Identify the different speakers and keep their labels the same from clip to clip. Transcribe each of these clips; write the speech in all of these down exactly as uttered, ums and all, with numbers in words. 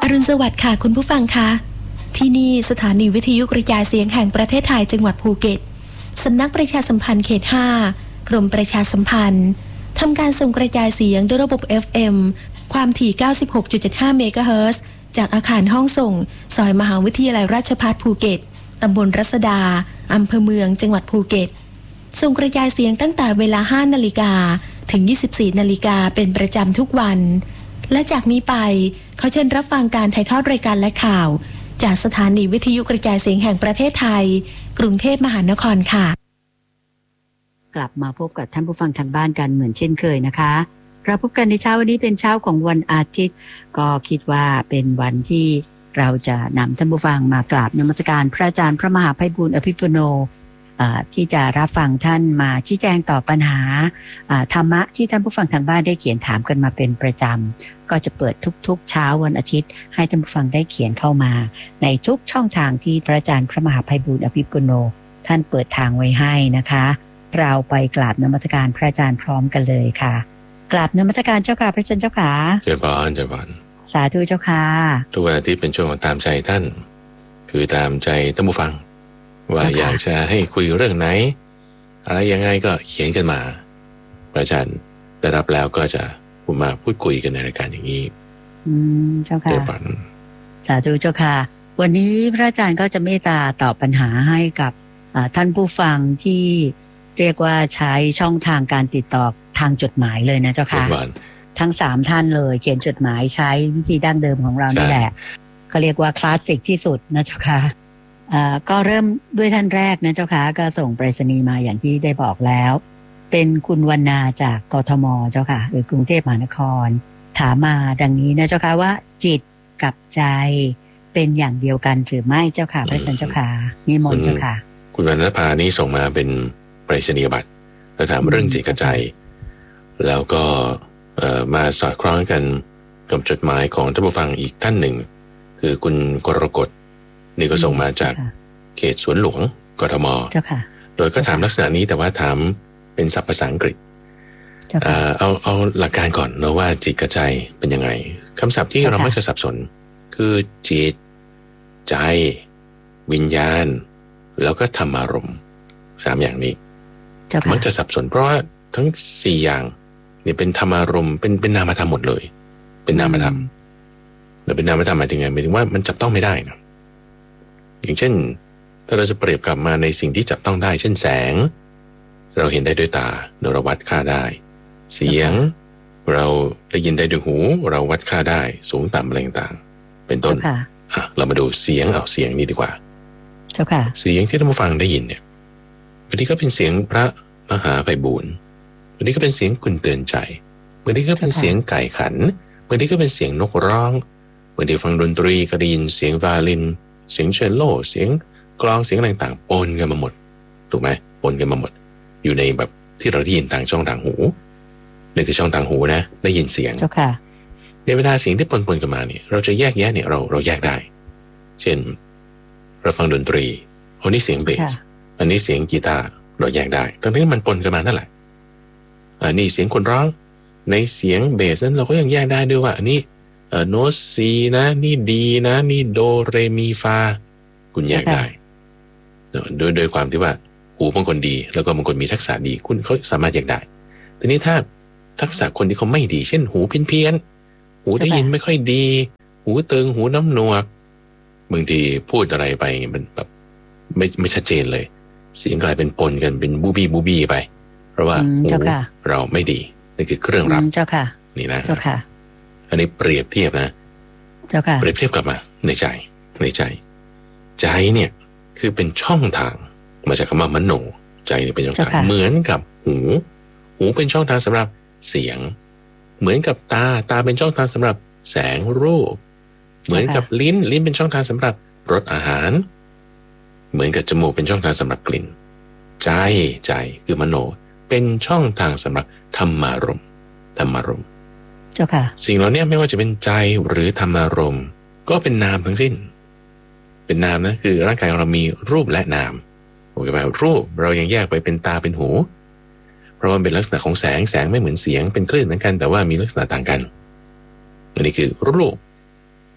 Speaker 1: อรุณสวัสดิ์ค่ะคุณผู้ฟังคะที่นี่สถานีวิทยุกระจายเสียงแห่งประเทศไทยจังหวัดภูเก็ตสำนักประชาสัมพันธ์เขตห้ากรมประชาสัมพันธ์ทำการส่งกระจายเสียงด้วยระบบ เอฟ เอ็ม ความถี่ เก้าสิบหกจุดเจ็ดห้า เมกะเฮิรตซ์จากอาคารห้องส่งซอยมหาวิทยาลัยราชภัฏภูเก็ตตำบลรัศดาอำเภอเมืองจังหวัดภูเก็ตส่งกระจายเสียงตั้งแต่เวลา ห้านาฬิกาถึง ยี่สิบสี่นาฬิกาเป็นประจำทุกวันและจากนี้ไปเขาเชิญรับฟังการถ่ายทอดรายการและข่าวจากสถานีวิทยุกระจายเสียงแห่งประเทศไทยกรุงเทพมหานครค่ะ
Speaker 2: กลับมาพบกับท่านผู้ฟังทางบ้านกันเหมือนเช่นเคยนะคะเราพบกันในเช้าวันนี้เป็นเช้าของวันอาทิตย์ก็คิดว่าเป็นวันที่เราจะนำท่านผู้ฟังมากราบนมัสการพระอาจารย์พระมหาไพบูลย์อภิปุโนที่จะรับฟังท่านมาชี้แจงตอบปัญหาธรรมะที่ท่านผู้ฟังทางบ้านได้เขียนถามกันมาเป็นประจำก็จะเปิดทุกๆเช้าวันอาทิตย์ให้ท่านผู้ฟังได้เขียนเข้ามาในทุกช่องทางที่พระอาจารย์พระมหาไพบูลย์อภิปุโนท่านเปิดทางไว้ให้นะคะเราไปกราบนมัสการพระอาจารย์พร้อมกันเลยค่ะกราบนมัสการเจ้าค่ะพระอาจารย์เจ้าค่ะ
Speaker 3: เจ้าบ้านเจ้าบ้าน
Speaker 2: สาธุเจ้าค่ะ
Speaker 3: ทุกวันอาทิตย์เป็นช่วงของตามใจท่านคือตามใจท่านผู้ฟังว่าอยากจะให้คุยเรื่องไหนอะไรยังไงก็เขียนกันมาพระอาจารย์ได้รับแล้วก็จะมาพูดคุยกันในรายการอย่างนี้
Speaker 2: อืมเจ้าค่ะสาธุเจ้าค่ะวันนี้พระอาจารย์ก็จะเมตตาตอบปัญหาให้กับท่านผู้ฟังที่เรียกว่าใช้ช่องทางการติดต่อทางจดหมายเลยนะเจ้าค่ะทั้งสามท่านเลยเขียนจดหมายใช้วิธีดั้งเดิมของเรานี่แหละก็เรียกว่าคลาสสิกที่สุดนะเจ้าค่ะก็เริ่มด้วยท่านแรกนะเจ้าค่ะก็ส่งไปรษณีย์มาอย่างที่ได้บอกแล้วเป็นคุณวรรณาจากกทมเจ้าค่ะหรือกรุงเทพมหานครถามมาดังนี้นะเจ้าค่ะว่าจิตกับใจเป็นอย่างเดียวกันหรือไม่เจ้าค่ะพระอาจารย์เจ้าค่ะนิมนต์เจ้าค่ะ
Speaker 3: คุณวรรณภานี้ส่งมาเป็นไปรษณียบัตรแล้วถามเรื่องจิตกับใจแล้วก็มาสอดคล้องกันกับจดหมายของท่านผู้ฟังอีกท่านหนึ่งคือคุณกรกฎนี่ก็ส่งมาจากเขตสวนหลวงกทมโดยก็ถามลักษณะนี้แต่ว่าถามเป็นศัพท์ภาษาอังกฤษเอาเอาหลักการก่อนเนาะว่าจิตกับใจเป็นยังไงคำศัพท์ที่เรามักจะสับสนคือจิตใจวิญญาณแล้วก็ธรรมารมณ์สามอย่างนี้มักจะสับสนเพราะว่าทั้งสี่อย่างนี่เป็นธรรมารมณ์เป็นเป็นนามธรรมหมดเลยเป็นนามธรรมแต่เป็นนามธรรมหมายถึงไงหมายถึงว่ามันจับต้องไม่ได้นะอย่างเช่นถ้าเราจะเปรียบกลับมาในสิ่งที่จับต้องได้เช่นแสงเราเห็นได้ด้วยตาเราวัดค่าได้เสียงเราได้ยินได้ด้วยหูเราวัดค่าได้สูงต่ำอะไรต่างๆเป็นต้นอ่ะเรามาดูเสียงเอาเสียงนี้ดีกว่า
Speaker 2: เจ้าค่ะ
Speaker 3: เสียงที่ท่านผู้ฟังได้ยินเนี่ยบางทีก็เป็นเสียงพระมหาไพบูลย์บางทีก็เป็นเสียงกุนเตือนใจบางทีก็เป็นเสียงไก่ขันบางทีก็เป็นเสียงนกร้องบางทีฟังดนตรีก็ได้ยินเสียงวาลินเสียงเชลโลเสียงกลองเสียงอะไรต่างๆปนกันมาหมดถูกไหมปนกันมาหมดอยู่ในแบบที่เราได้ยินทางช่องทางหูนี่คือช่องทางหูนะได้ยินเสียงในเวลาเสียงที่ปนๆกันมาเนี่ยเราจะแยกแยะเนี่ยเราเราแยกได้เช่นเราฟังดนตรีอันนี้เสียงเบสอันนี้เสียงกีตาร์เราแยกได้ตอนนี้มันปนกันมานั่นแหละอันนี้เสียงคนร้องในเสียงเบสนั้นเราก็ยังแยกได้ด้วยว่าอันนี้เอ่อโน้ตซีนะนี่ดีนะนี่โดเรมีฟาคุณแยกได้โดยโดยความที่ว่าหูบางคนดีแล้วก็บางคนมีทักษะดีคุณเขาสามารถแยกได้ทีนี้ถ้าทักษะคนที่เขาไม่ดีเช่นหูเพี้ยนๆหูได้ยินไม่ค่อยดีหูตึงหูน้ำหนวกบางทีพูดอะไรไปมันแบบไม่ไม่ชัดเจนเลยเสียงกลายเป็นปนกันเป็นบูบี้บูบี้ไปเพราะว่าหูเราไม่ดีนี่คือเครื่องรับ
Speaker 2: เจ้าค่ะ
Speaker 3: นี่นะ
Speaker 2: เจ้าค่ะ
Speaker 3: อันนี้เปรียบเทียบนะ
Speaker 2: เจ้าค่ะ
Speaker 3: เปรียบเทียบกลับมาในใจในใจใจเนี่ยคือเป็นช่องทางมาจากคำว่ามโนใจเนี่ยเป็นช่องทางเหมือนกับหูหูเป็นช่องทางสำหรับเสียงเหมือนกับตาตาเป็นช่องทางสำหรับแสงรูปเหมือนกับลิ้นลิ้นเป็นช่องทางสำหรับรสอาหารเหมือนกับจมูกเป็นช่องทางสำหรับกลิ่นใจใจคือมโนเป็นช่องทางสำหรับธรรมารมณ์ธรรมารมณ์
Speaker 2: เจ้าค่ะ
Speaker 3: สิ่งเหล่านี้ไม่ว่าจะเป็นใจหรือธรรมารมณ์ก็เป็นนามทั้งสิ้นเป็นนามนะคือร่างกายเรามีรูปและนามโอเคไหมรูปเรายังแยกไปเป็นตาเป็นหูเพราะว่าเป็นลักษณะของแสงแสงไม่เหมือนเสียงเป็นคลื่นเหมือนกันแต่ว่ามีลักษณะต่างกันอันนี้คือรูป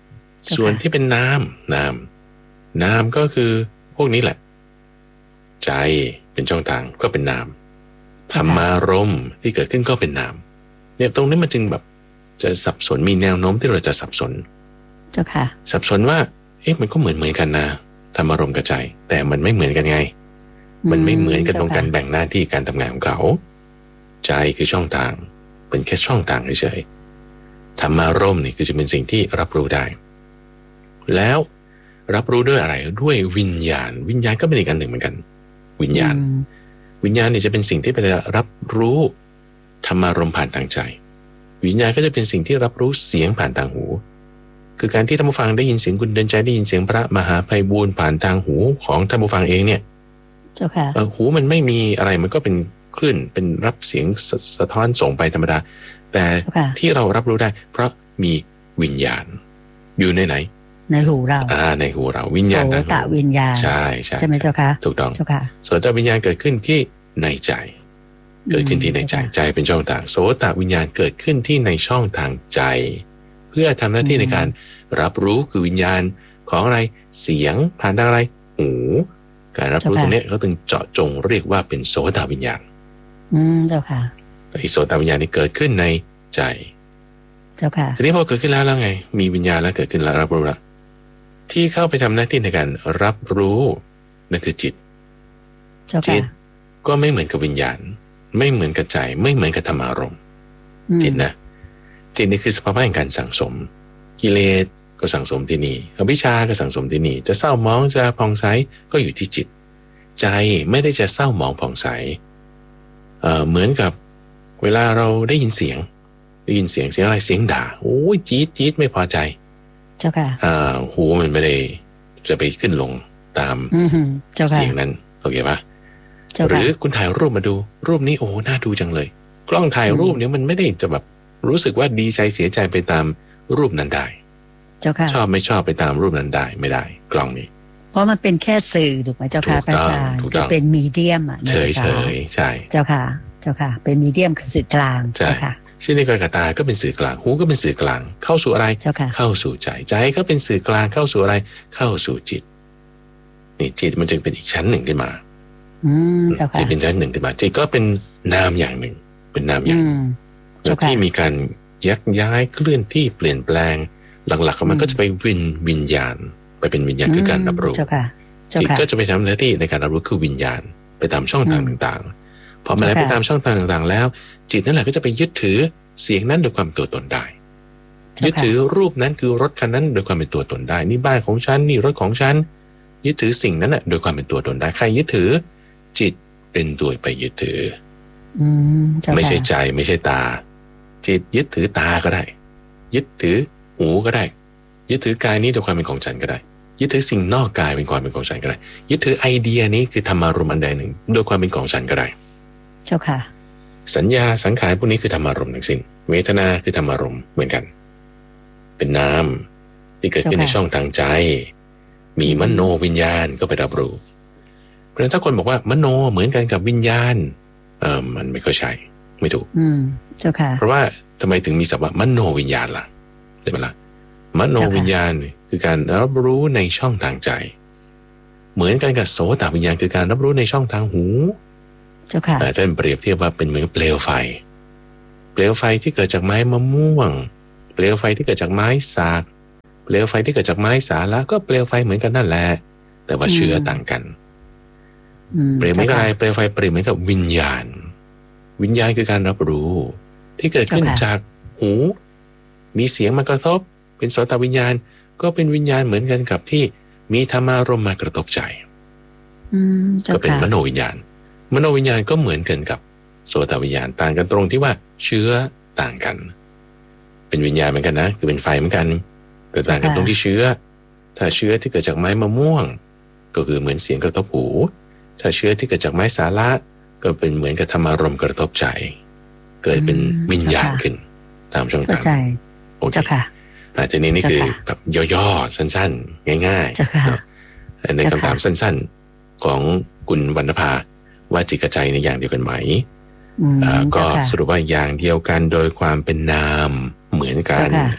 Speaker 3: ส่วนที่เป็นนามนามนามก็คือพวกนี้แหละใจเป็นช่องทางก็เป็นนามธรรมารมณ์ที่เกิดขึ้นก็เป็นนามเนี่ยตรงนี้มันจึงแบบจะสับสนมีแนวโน้มที่เราจะสับสน
Speaker 2: เจ้าค่ะ
Speaker 3: สับสนว่าเอ๊ะมันก็เหมือนเหมือนกันนะธรรมารมณ์กับใจแต่มันไม่เหมือนกันไงมันไม่เหมือนกันตรงการแบ่งหน้าที่การทำงานของเขาใจคือช่องทางเป็นแค่ช่องทางเฉยๆธรรมารมณ์นี่คือจะเป็นสิ่งที่รับรู้ได้แล้วรับรู้ด้วยอะไรด้วยวิญญาณวิญญาณก็เป็นอีกอันหนึ่งเหมือนกันวิญญาณวิญญาณนี่จะเป็นสิ่งที่ไปรับรู้ธรรมารมณ์ผ่านทางใจวิญญาณก็จะเป็นสิ่งที่รับรู้เสียงผ่านทางหูคือการที่ท่านผู้ฟังได้ยินเสียงคุณเดินใจได้ยินเสียงพระมหาไพบูลย์ผ่านทางหูของท่านผู้ฟังเองเนี่ย
Speaker 2: เจ้าค่ะ
Speaker 3: หูมันไม่มีอะไรมันก็เป็นคลื่นเป็นรับเสียงส, สะท้อนส่งไปธรรมดาแต่ที่เรารับรู้ได้เพราะมีวิญญาณอยู่ในไหน
Speaker 2: ในหูเรา
Speaker 3: อ่าในหูเราวิญญาณ
Speaker 2: โสตวิญญาณ
Speaker 3: ใช่ใช่
Speaker 2: ใช่ไหมเจ้าค่ะ
Speaker 3: ถูกต้อง
Speaker 2: เจ้าค่ะ
Speaker 3: โสตวิญญาณเกิดขึ้นที่ในใจเกิดขึ้นที่ในใจใจเป็นช่องทางโสตวิญญาณเกิดขึ้นที่ในช่องทางใจเพื่อทำหน้าที่ในการรับรู้คือวิญญาณของอะไรเสียงผ่านทางอะไรหูการรับรู้ตรงนี้เขาถึงเจาะจงเรียกว่าเป็นโสตวิญญาณ
Speaker 2: อืมเจ้าค่ะ
Speaker 3: ไอ้โสตวิญญาณนี่เกิดขึ้นในใจ
Speaker 2: เจ้าค่ะ
Speaker 3: ทีนี้พอเกิดขึ้นแล้วแล้วไงมีวิญญาณแล้วเกิดขึ้นแล้วรับรู้ละที่เข้าไปทำหน้าที่ในการรับรู้นั่นคือจิตจิตก็ไม่เหมือนกับวิญญาณไม่เหมือนกับใจไม่เหมือนกับธรรมารมณ์จิตนะจิตนี่คือสภาวะแห่งการสั่งสมกิเลสก็สั่งสมที่นี่อวิชชาก็สั่งสมที่นี่จะเศร้าหมองจะผ่องใสก็อยู่ที่จิตใจไม่ได้จะเศร้าหมองผ่องใสเอ่อเหมือนกับเวลาเราได้ยินเสียงได้ยินเสียงเสียงอะไรเสียงด่าโอ้ยจี๊ดจี๊ดไม่พอใจ
Speaker 2: เจ้าค่ะ
Speaker 3: อ่าหูมันไม่ได้จะไปขึ้นลงตามเสียงนั้นโอเคปะหรือคุณถ่ายรูปมาดูรูปนี้โอ้น่าดูจังเลยกล้องถ่ายรูปเนี้ยมันไม่ได้จะแบบรู้สึกว่าดีใจเสียใจไปตามรูปนั้นได้
Speaker 2: เจ้าค่ะ
Speaker 3: ชอบไม่ชอบไปตามรูปนั้นได้ไม่ได้กล้องนี้
Speaker 2: เพราะมันเป็นแค่สื่อถูกไหมเจ้าค่ะพระอาจารย์ก็เป็นมีเดียมอ่ะ
Speaker 3: เฉยเฉยใช่
Speaker 2: เจ้าค่ะเจ้าค่ะเป็นมีเดียมคือสื่อกลาง
Speaker 3: ใช่ค่ะเช่นในกายตาก็เป็นสื่อกลางหูก็เป็นสื่อกลางเข้าสู่อะไรเข้าสู่ใจใจก็เป็นสื่อกลางเข้าสู่อะไรเข้าสู่จิตนี่จิตมันจึงเป็นอีกชั้นหนึ่งขึ้นมาจิตเป็นชั้นหนึ่งขึ้นมาจิตก็เป็นนามอย่างหนึ่งเป็นนามอย่างแล้วที่มีการยักย้ายเคลื่อนที่เปลี่ยนแปลงหลักๆมันก็จะไปวิญวิญญาณไปเป็นวิญญาณคือการรับรู้จิตก็จะไปทำหน้าที่ในการรับรู้คือวิญญาณไปตามช่องทางต่างๆพอมาแล้วไปตามช่องทางต่างๆแล้วจิตนั่นแหละก็จะไปยึดถือเสียงนั้นโดยความตัวตนได้ยึดถือรูปนั้นคือรถคันนั้นโดยความเป็นตัวตนได้นี่บ้านของฉันนี่รถของฉันยึดถือสิ่งนั้นน่ะโดยความเป็นตัวตนได้ใครยึดถือจิตเป็นตัวไปยึดถือไม่ใช่ใจไม่ใช่ตาจิตยึดถือตาก็ได้ยึดถือหูก็ได้ยึดถือกายนี้โดยความเป็นของฉันก็ได้ยึดถือสิ่งนอกกายเป็นความเป็นของฉันก็ได้ยึดถือไอเดียนี้คือธรรมารมณ์อันใดหนึ่งโดยความเป็นของฉันก็ได้
Speaker 2: เจ้าค่ะ
Speaker 3: สัญญาสังขารพวกนี้คือธรรมารมณ์ทั้งสิ้นเวทนาคือธรรมารมณ์เหมือนกันเป็นนามที่เกิดขึ้นในช่องทางใจมีมโนวิญญาณก็ไปรับรู้เพราะฉะนั้นถ้าคนบอกว่ามโนเหมือนกันกับวิญญาณเออมันไม่ค่อยใช่ไม่ถูก
Speaker 2: อืมเจ้าค่ะ
Speaker 3: เพราะว่าทำไมถึงมีศัพท์ว่ามโนวิญญาณล่ะใช่ไหมล่ะมโนวิญญาณคือการรับรู้ในช่องทางใจเหมือนกันกับโสตวิญญาณคือการรับรู้ในช่องทางหู
Speaker 2: เจ้าค่ะ
Speaker 3: ท่านเปรียบเทียบว่าเป็นเหมือนเปลวไฟเปลวไฟที่เกิดจากไม้มะม่วงเปลวไฟที่เกิดจากไม้สากเปลวไฟที่เกิดจากไม้สาละก็เปลวไฟเหมือนกันนั่นแหละแต่ว่าเชื้อต่างกันเปรียบเหมือนกับอะไรเปลวไฟเปรียบเหมือนกับวิญญาณวิญญาณคือการรับรู้ที่เกิดขึ้นจากหูมีเสียงมากระทบเป็นโสตวิญญาณก็เป็นวิญญาณเหมือนกันกับที่มีธรรมารมณ์มากระทบใจก็เป็นมโนวิญญาณมโนวิญญาณก็เหมือนกันกับโสตวิญญาณต่างกันตรงที่ว่าเชื้อต่างกันเป็นวิญญาณเหมือนกันนะคือเป็นไฟเหมือนกันแต่ต่างกันตรงที่เชื้อถ้าเชื้อที่เกิดจากไม้มะม่วงก็คือเหมือนเสียงกระทบหูถ้าเชื้อที่เกิดจากไม้สาละก็เป็นเหมือนกับธรรมารมณ์กระทบใจเกิดเป็นวิญญาณขึ้นตามช่องทางโอเคอาจจะนี้นี่คือแบบย่อๆสั้นๆง่ายๆในคำถามสั้นๆของคุณวรรณภาว่าจิตกับใจในอย่างเดียวกันไหมก็สรุปว่าอย่างเดียวกันโดยความเป็นนามเหมือนกัน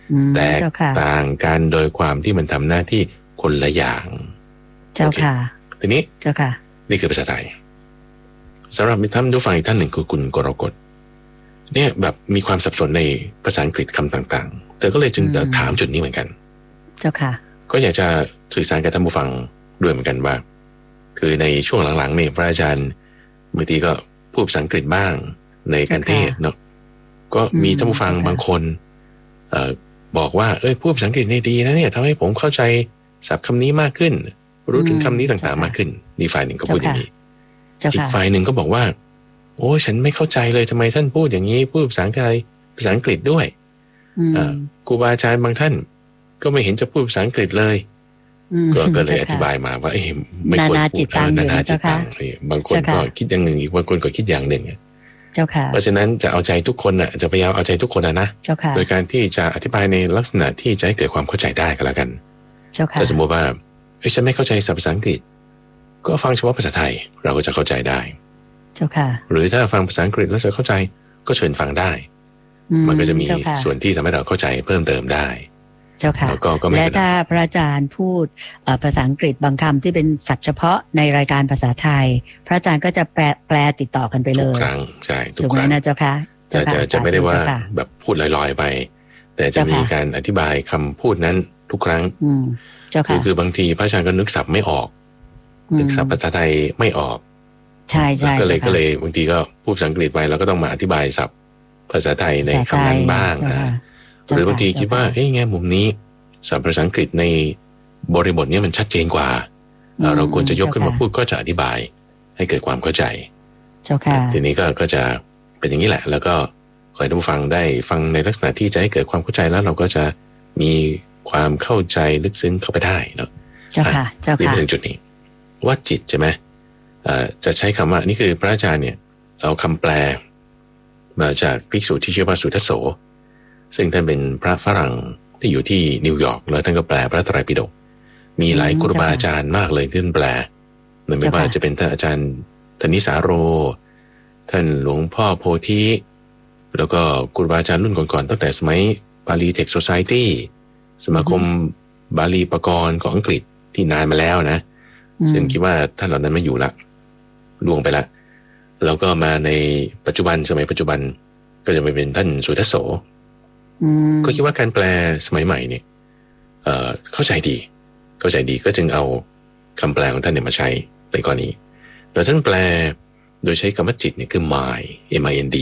Speaker 3: แตกต่างกันโดยความที่มันทำหน้าที่คนละอย่าง
Speaker 2: เจ้าค่ะ
Speaker 3: ทีนี้
Speaker 2: เจ้าค่ะ
Speaker 3: นี่คือภาษาไทยสำหรับท่านผู้ฟังอีกท่านหนึ่งคือคุณกรกฎเนี่ยแบบมีความสับสนในภาษาอังกฤษคำต่างๆเธอก็เลยจึงถามจุดนี้เหมือนกัน
Speaker 2: เจ้าค่ะ
Speaker 3: ก็อยากจะสื่อสารกับท่านผู้ฟังด้วยเหมือนกันว่าคือในช่วงหลังๆเนี่ยพระอาจารย์บางทีก็พูดภาษาอังกฤษบ้างในการเทศเนาะก็มีท่านผู้ฟังบางคนเอ่อบอกว่าเอ้ยพูดภาษาอังกฤษนี่ดีนะเนี่ยทำให้ผมเข้าใจศัพท์คำนี้มากขึ้นรู้ถึงคำนี้ต่างๆมากขึ้นนี่ฝ่ายหนึ่งก็พูดอย่างนี้อีกฝ่ายหนึ่งก็บอกว่าโอ้ฉันไม่เข้าใจเลยทำไมท่านพูดอย่างนี้พูดภาษาอังกฤษภาษาอังกฤษด้วยครูบาอาจารย์บางท่านก็ไม่เห็นจะพูดภาษาอังกฤษเลยก็ก็เลยอธิบายมาว่าเอ้ไม่ควรพูดนานาจิตตังบางคนก็คิดอย่างหนึ่งอีกบางคนก็คิดอย่างหนึ่งเพราะฉะนั้นจะเอาใจทุกคนน่ะจะพยายามเอาใจทุกคนนะโดยการที่จะอธิบายในลักษณะที่จะให้เกิดความเข้าใจได้ก็แล้วกันถ้าสมมติว่าเอ้ยฉันไม่เข้าใจภาษาอังกฤษก็ฟังเฉพาะภาษาไทยเราก็จะเข้าใจได้หรือถ้าฟังภาษาอังกฤษแล้วจะเข้าใจก็เชิญฟังได้มันก็จะมีส่วนที่ทำให้เราเข้าใจเพิ่มเติมได้
Speaker 2: เจ้าค่ะและถ้าพระอาจารย์พูดภาษาอังกฤษบางคำที่เป็นศัพท์เฉพาะในรายการภาษาไทยพระอาจารย์ก็จะแปลแปลติดต่อกันไปเลย
Speaker 3: ทุกครั้งใช่ทุกครั้ง
Speaker 2: นะเจ้าค่ะ
Speaker 3: จะจะจะไม่ได้ว่าแบบพูดลอยๆไปแต่จะมีการอธิบายคำพูดนั้นทุกครั้งคือคือบางทีพระอาจารย์ก็นึกศัพท์ไม่ออกนึกศัพท์ภาษาไทยไม่ออก
Speaker 2: ใช่ใช่
Speaker 3: ก็เลยก็เลยบางทีก็พูดภาษาอังกฤษไปแล้วก็ต้องมาอธิบายศัพท์ภาษาไทยในคำนั้นบ้างนะหรือบางทีคิดว่าเอ้ยไงมุมนี้ศัพท์ภาษาอังกฤษในบริบทนี้มันชัดเจนกว่าเราควรจะยกขึ้นมาพูดก็จะอธิบายให้เกิดความเข้าใจทีนี้ก็ก็จะเป็นอย่างนี้แหละแล้วก็ขอให้ผู้ฟังได้ฟังในลักษณะที่จะให้เกิดความเข้าใจแล้วเราก็จะมีความเข้าใจลึกซึ้งเข้าไปได้เนาะ
Speaker 2: เจ้าค่ะเจ้าค่ะ
Speaker 3: ถึงจุดนี้ว่าจิตใช่ไหมจะใช้คำว่านี่คือพระอาจารย์เนี่ยเอาคำแปลมาจากภิกษุที่ชื่อว่าสุทัสโสซึ่งท่านเป็นพระฝรั่งที่อยู่ที่นิวยอร์กแล้วท่านก็แปลพระไตรปิฎกมีหลายครูบาอาจารย์มากเลยที่ท่านแปลไม่ว่าจะเป็นท่านอาจารย์ธนิสาโรท่านหลวงพ่อโพธิแล้วก็ครูบาอาจารย์รุ่นก่อนๆตั้งแต่สมัยบาลีเทคโซไซตี้สมาคมบาลีปกรณ์ของอังกฤษที่นานมาแล้วนะซึ่งคิดว่าท่านเหล่านั้นไม่อยู่ละล่วงไปละแล้วก็มาในปัจจุบันสมัยปัจจุบันก็จะไปเป็นท่านสุทัสโสก็คิดว่าการแปลสมัยใหม่เนี่ยเอ่อเข้าใจดีเข้าใจดีก็จึงเอาคำแปลของท่านเนี่ยมาใช้ในกรณีโดยท่านแปลโดยใช้คำว่าจิตเนี่ยคือ mind m i n d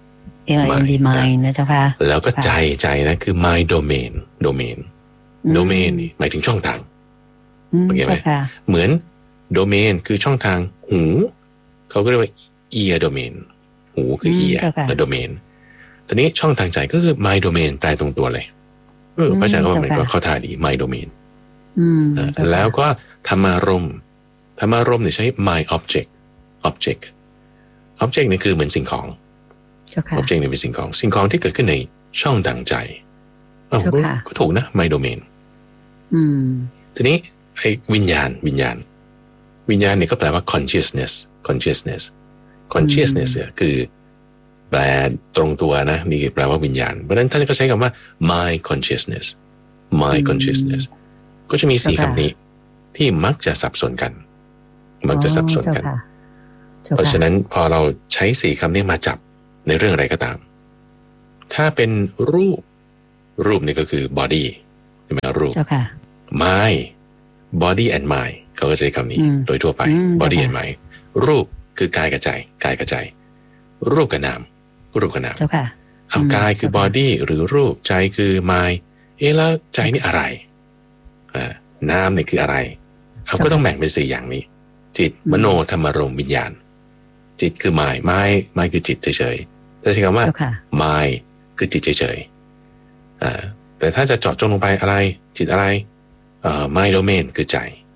Speaker 2: m i n d mind นะเจ้าค่ะ
Speaker 3: แล้วก็ใจใจนะคือ mind domain domain domain นี่หมายถึงช่องทางโอเคไหมเหมือน domain คือช่องทางหูเขาก็เรียกว่า ear domain หูคือ ear และ domainทีนี้ช่องทางใจก็คือ my domain แปลตรงตัวเลยเออพระอาจารย์ก็บอกมันก็เข้าท่าดี my domain แล้วก็ธรรมารมณ์ธรรมารมณ์เนี่ยใช้ my object object object นี่คือเหมือนสิ่งของ object นี่เป็นสิ่งของสิ่งของที่เกิดขึ้นในช่องทางใจอ้าวก็ถูกนะ my domain ทีนี้ไอ้วิญญาณวิญญาณวิญญาณเนี่ยก็แปลว่า consciousness consciousness consciousness เนี่ยคือแปลตรงตัวนะนี่แปลว่าวิญญาณเพราะฉะนั้นท่านก็ใช้คำว่า my consciousness my consciousness ก็จะมีสี่คำนี้ที่มักจะสับสนกันมักจะสับสนกันเพราะฉะนั้นพอเราใช้สี่คำนี้มาจับในเรื่องอะไรก็ตามถ้าเป็นรูปรูปนี่ก็คือ body ใช่ไหมรูป mind body and mind เขาก็ใช้คำนี้โดยทั่วไป body and mind รูปคือกายกับใจกายกับใจรูปกับนามรูปกับนามเอากายคือ body หรือรูปใจคือ mind เอ๊ะแล้วใจนี่อะไรอ่านามนี่คืออะไรเอาก็ต้องแบ่งเป็นสี่อย่างนี้จิตมโนธรรมารมณ์วิญญาณจิตคือ mind mind mind คือจิตเฉยๆแต่ใช้คำว่า mind คือจิตเฉยๆอ่าแต่ถ้าจะเจาะจงลงไปอะไรจิตอะไรอ่า mind domain คือใจ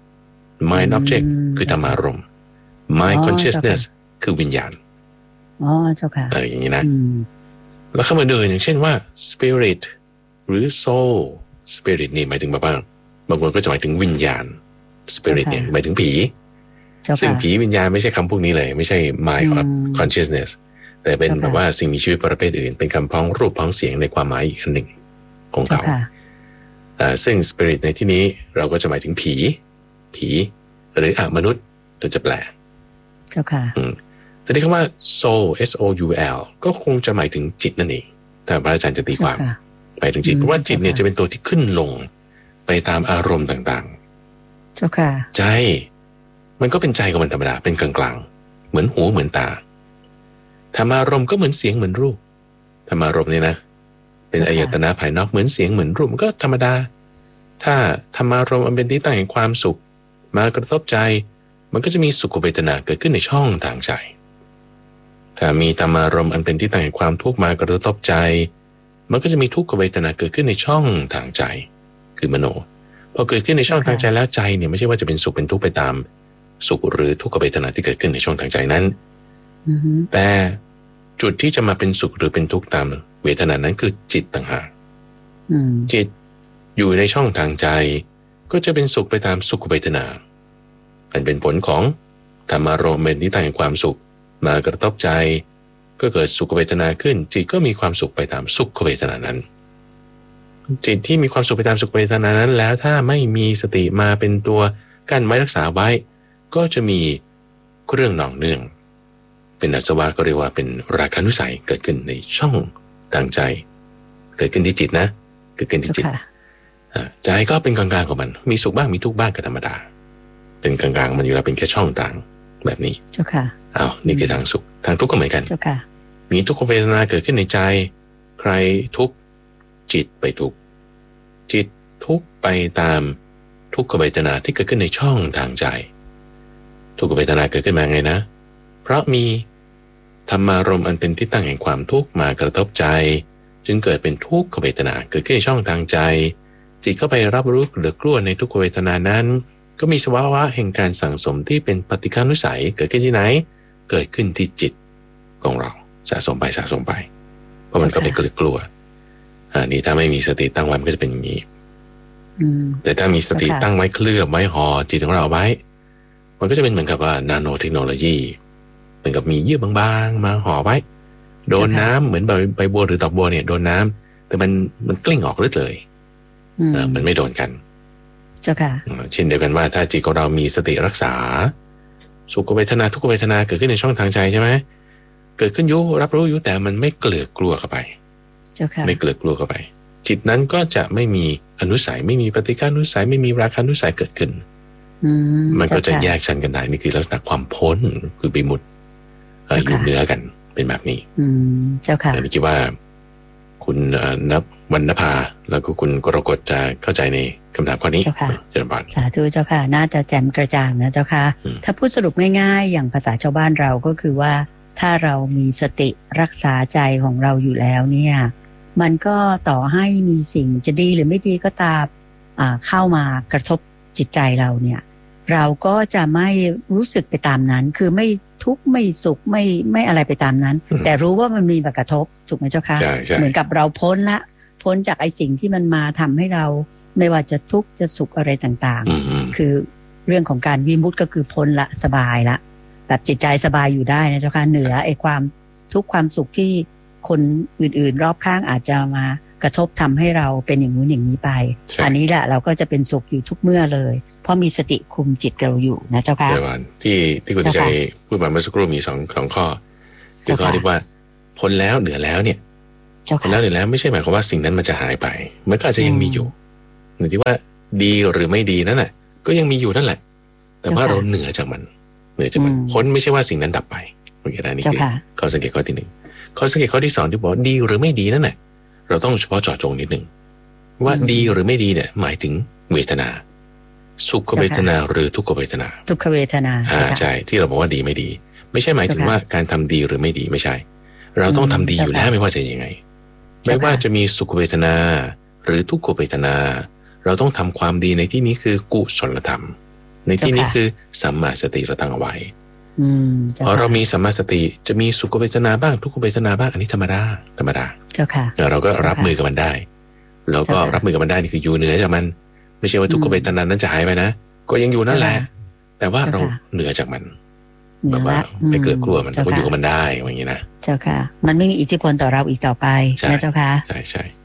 Speaker 3: mind object คือธรรมารมณ์ mind consciousness คือวิญญาณ
Speaker 2: อ๋อเจ้าค่ะ
Speaker 3: เอออย่างนี้นะแล้วคำอื่นๆอย่างเช่นว่า spirit หรือ soul spirit นี่หมายถึงแบบว่าบางคนก็จะหมายถึงวิญญาณ spirit เนี่ยหมายถึงผีซึ่งผีวิญญาณไม่ใช่คำพวกนี้เลยไม่ใช่ mind of consciousness แต่เป็นแบบว่าสิ่งมีชีวิตประเภทอื่นเป็นคำพ้องรูปพ้องเสียงในความหมายอีกอันหนึ่งของเขาซึ่งสปิริตในที่นี้เราก็จะหมายถึงผีผีหรืออมนุษย์เราจะแปล
Speaker 2: เจ้าค่ะ
Speaker 3: แต่ที่คำว่า soul s o u l ก็คงจะหมายถึงจิตนั่นเองแต่พระอาจารย์จะตีความหมายถึงจิตเพราะว่าจิตเนี่ยจะเป็นตัวที่ขึ้นลงไปตามอารมณ์ต่าง
Speaker 2: ๆเจ้าค่ะ
Speaker 3: ใจมันก็เป็นใจของมันธรรมดาเป็นกลางๆเหมือนหูเหมือนตาธรรมารมณ์ก็เหมือนเสียงเหมือนรูปธรรมารมณ์เนี่ยนะเป็นอายตนะภายนอกเหมือนเสียงเหมือนรูปมันก็ธรรมดาถ้าธรรมารมณ์มันเป็นที่ตั้งแห่งความสุขมากระทบใจมันก็จะมีสุขเวทนาเกิดขึ้นในช่องทางใจถ้ามีธรรมารมณ์อันเป็นที่ตั้งแห่งความทุกข์มากระทบใจมันก็จะมีทุกขเวทนาเกิดขึ้นในช่องทางใจคือมโนพอเกิดขึ้นในช่องทางใจแล้วใจเนี่ยไม่ใช่ว่าจะเป็นสุขเป็นทุกข์ไปตามสุขหรือทุกขเวทนาที่เกิดขึ้นในช่องทางใจนั้น
Speaker 2: mm-hmm.
Speaker 3: แต่จุดที่จะมาเป็นสุขหรือเป็นทุกข์ตามเวทนานั้นคือจิตต่างหาก
Speaker 2: mm-hmm.
Speaker 3: จิตอยู่ในช่องทางใจก็จะเป็นสุขไปตามสุขเวทนาอันเป็นผลของธรรมารมณ์เป็นที่ตั้งแห่งความสุขมากระทบใจก็เกิดสุขเวทนาขึ้นจิตก็มีความสุขไปตามสุขเวทนานั้นจิตที่มีความสุขไปตามสุขเวทนานั้นแล้วถ้าไม่มีสติมาเป็นตัวกั้นไว้รักษาไว้ก็จะมีเรื่องหน่องเนื่องเป็นอาสวะก็เรียกว่าเป็นราคะนุสัยเกิดขึ้นในช่องทางใจเกิดขึ้นที่จิตนะเกิดขึ้นที่จิตใจก็เป็นกลางๆของมันมีสุขบ้างมีทุกข์บ้างก็ธรรมดาเป็นกลางๆมันอยู่แล้วเป็นแค่ช่องต่างแบบนี้
Speaker 2: เจ้าค่ะ
Speaker 3: อ้าวนี่คือทางสุขทางทุกข์ก็เหมือนกัน
Speaker 2: เจ้าค่ะ
Speaker 3: มีทุกขเวทนาเกิดขึ้นในใจใครทุกข์จิตไปทุกข์จิตทุกข์ไปตามทุกขเวทนาที่เกิดขึ้นในช่องทางใจทุกขเวทนาเกิดขึ้นมาไงนะเพราะมีธรรมารมณ์อันเป็นที่ตั้งแห่งความทุกข์มากระทบใจจึงเกิดเป็นทุกขเวทนาเกิดขึ้นในช่องทางใจจิตเข้าไปรับรู้หรือกลัวในทุกขเวทนานั้นก็มีสภาวะแห่งการสั่งสมที่เป็นปฏิฆานุสัยเกิดขึ้นที่ไหนเกิดขึ้นที่จิตของเราสะสมไปสะสมไปเพราะมันก็ไปกลัวอ่านี่ถ้าไม่มีสติตั้งไว้มันก็จะเป็นอย่างนี้แต่ถ้ามีสติตั้งไว้เคลือบไว้ห่อจิตของเราไว้มันก็จะเป็นเหมือนกับว่านาโนเทคโนโลยีเหมือนกับมีเยื่อบางๆมาห่อไว้โดนน้ำเหมือนใบใบบัวหรือดอกบัวเนี่ยโดนน้ำแต่มันมันกลิ้งออกเรื่อยเลยอ่ามันไม่โดนกัน
Speaker 2: เจ้าค่ะ
Speaker 3: เช่นเดียวกันว่าถ้าจิตของเรามีสติรักษาสุขเวทนาทุกขเวทนาเกิดขึ้นในช่องทางใจใช่ไหมเกิดขึ้นอยู่รับรู้อยู่แต่มันไม่เกลือกลัวเข้าไป
Speaker 2: เจ้าค่ะ
Speaker 3: ไม่เกลือกลัวเข้าไปจิตนั้นก็จะไม่มีอนุสัยไม่มีปฏิฆานุสัยไม่มีราคะนุสัยเกิดขึ้นมันก็จะแยกชั้นกันได้นี่คือลักษณะความพ้นคือบิมุตอยู่เหนือกันเป็นแบบนี้
Speaker 2: เจ้าค่ะ
Speaker 3: ผมคิดว่าคุณนับวรรณภาแล้วก็คุณกรกฎจะเข้าใจในคำถามข้อนี้เจริญพร
Speaker 2: สาธุเจ้าค่ะน่าจะแจ่มกระจ่างนะเจ้าค่ะถ้าพูดสรุปง่ายๆอย่างภาษาชาวบ้านเราก็คือว่าถ้าเรามีสติรักษาใจของเราอยู่แล้วเนี่ยมันก็ต่อให้มีสิ่งจะดีหรือไม่ดีก็ตามเข้ามากระทบจิตใจเราเนี่ยเราก็จะไม่รู้สึกไปตามนั้นคือไม่ทุกข์ไม่สุขไม่ไม่อะไรไปตามนั้นแต่รู้ว่ามันมีมากระทบถูกไหมเจ้าคะเหมือนกับเราพ้นละพ้นจากไอ้สิ่งที่มันมาทำให้เราไม่ว่าจะทุกข์จะสุขอะไรต่างๆคือเรื่องของการวิมุตติก็คือพ้นละสบายละแบบจิตใจสบายอยู่ได้นะเจ้าค่ะเหนือไอ้ความทุกข์ความสุขที่คนอื่นๆรอบข้างอาจจะมากระทบทำให้เราเป็นอย่างนู้นอย่างนี้ไปอันนี้แหละเราก็จะเป็นสุขอยู่ทุกเมื่อเลยเพราะมีสติคุมจิตเราอยู่นะเจ้าค่ะ
Speaker 3: ที่ที่คุณใจพูดมาเมื่อสักครู่มีสองสองข้อคือข้อที่ว่าพ้นแล้วเหนือแล้วเนี่ยพ้นแล้วเหนือแล้วไม่ใช่หมายความว่าสิ่งนั้นมันจะหายไปมันก็อาจจะยังมีอยู่หรือที่ว่าดีหรือไม่ดีนั่นแหละก็ยังมีอยู่นั่นแหละแต่ว่าเราเหนือจากมันเหนือจากมันพ้นไม่ใช่ว่าสิ่งนั้นดับไปโอเคนะนี่คือข้อสังเกตข้อที่หนึ่งข้อสังเกตข้อที่สองที่บอกดีหรือไม่ดีนั่นแหละเราต้องเฉพาะเจาะจงนิดนึงว่าดีหรือไม่ดีเนี่ยหมายถึงเวทนาสุขเวทนาหรือทุกขเวทนา
Speaker 2: ทุกขเวทนา
Speaker 3: อ่าใช่ที่เราบอกว่าดีไม่ดีไม่ใช่หมายถึงว่าการทำดีหรือไม่ดีไม่ใช่เราต้องทำดีอยู่แล้วไม่ว่าจะยังไงไม่ว่าจะมีสุขเวทนาหรือทุกขเวทนาเราต้องทำความดีในที่นี้คือกุศลธรรมในที่นี้คือสัมมาสติเราตั้งเอาไว้พอเรามีสัมมาสติจะมีสุขเวทนาบ้างทุกขเวทนาบ้างอันนี้ธรรมดาธรรมดา
Speaker 2: เจ้าค่ะ
Speaker 3: เราก็รับมือกับมันได้เราก็รับมือกับมันได้นี่คืออยู่เหนือจากมันไม่ใช่ว่าทุกขเวทนานั้นจะหายไปนะก็ยังอยู่นั่นแหละแต่ว่าเราเหนือจากมันแบบว่าไม่เกิดกลัวมันเราก็อยู่กับมันได้อย่างนี้นะ
Speaker 2: เจ้าค่ะมันไม่มีอิทธิพลต่อเราอีกต่อไปนะเจ้าค่ะ
Speaker 3: ใช่ใช่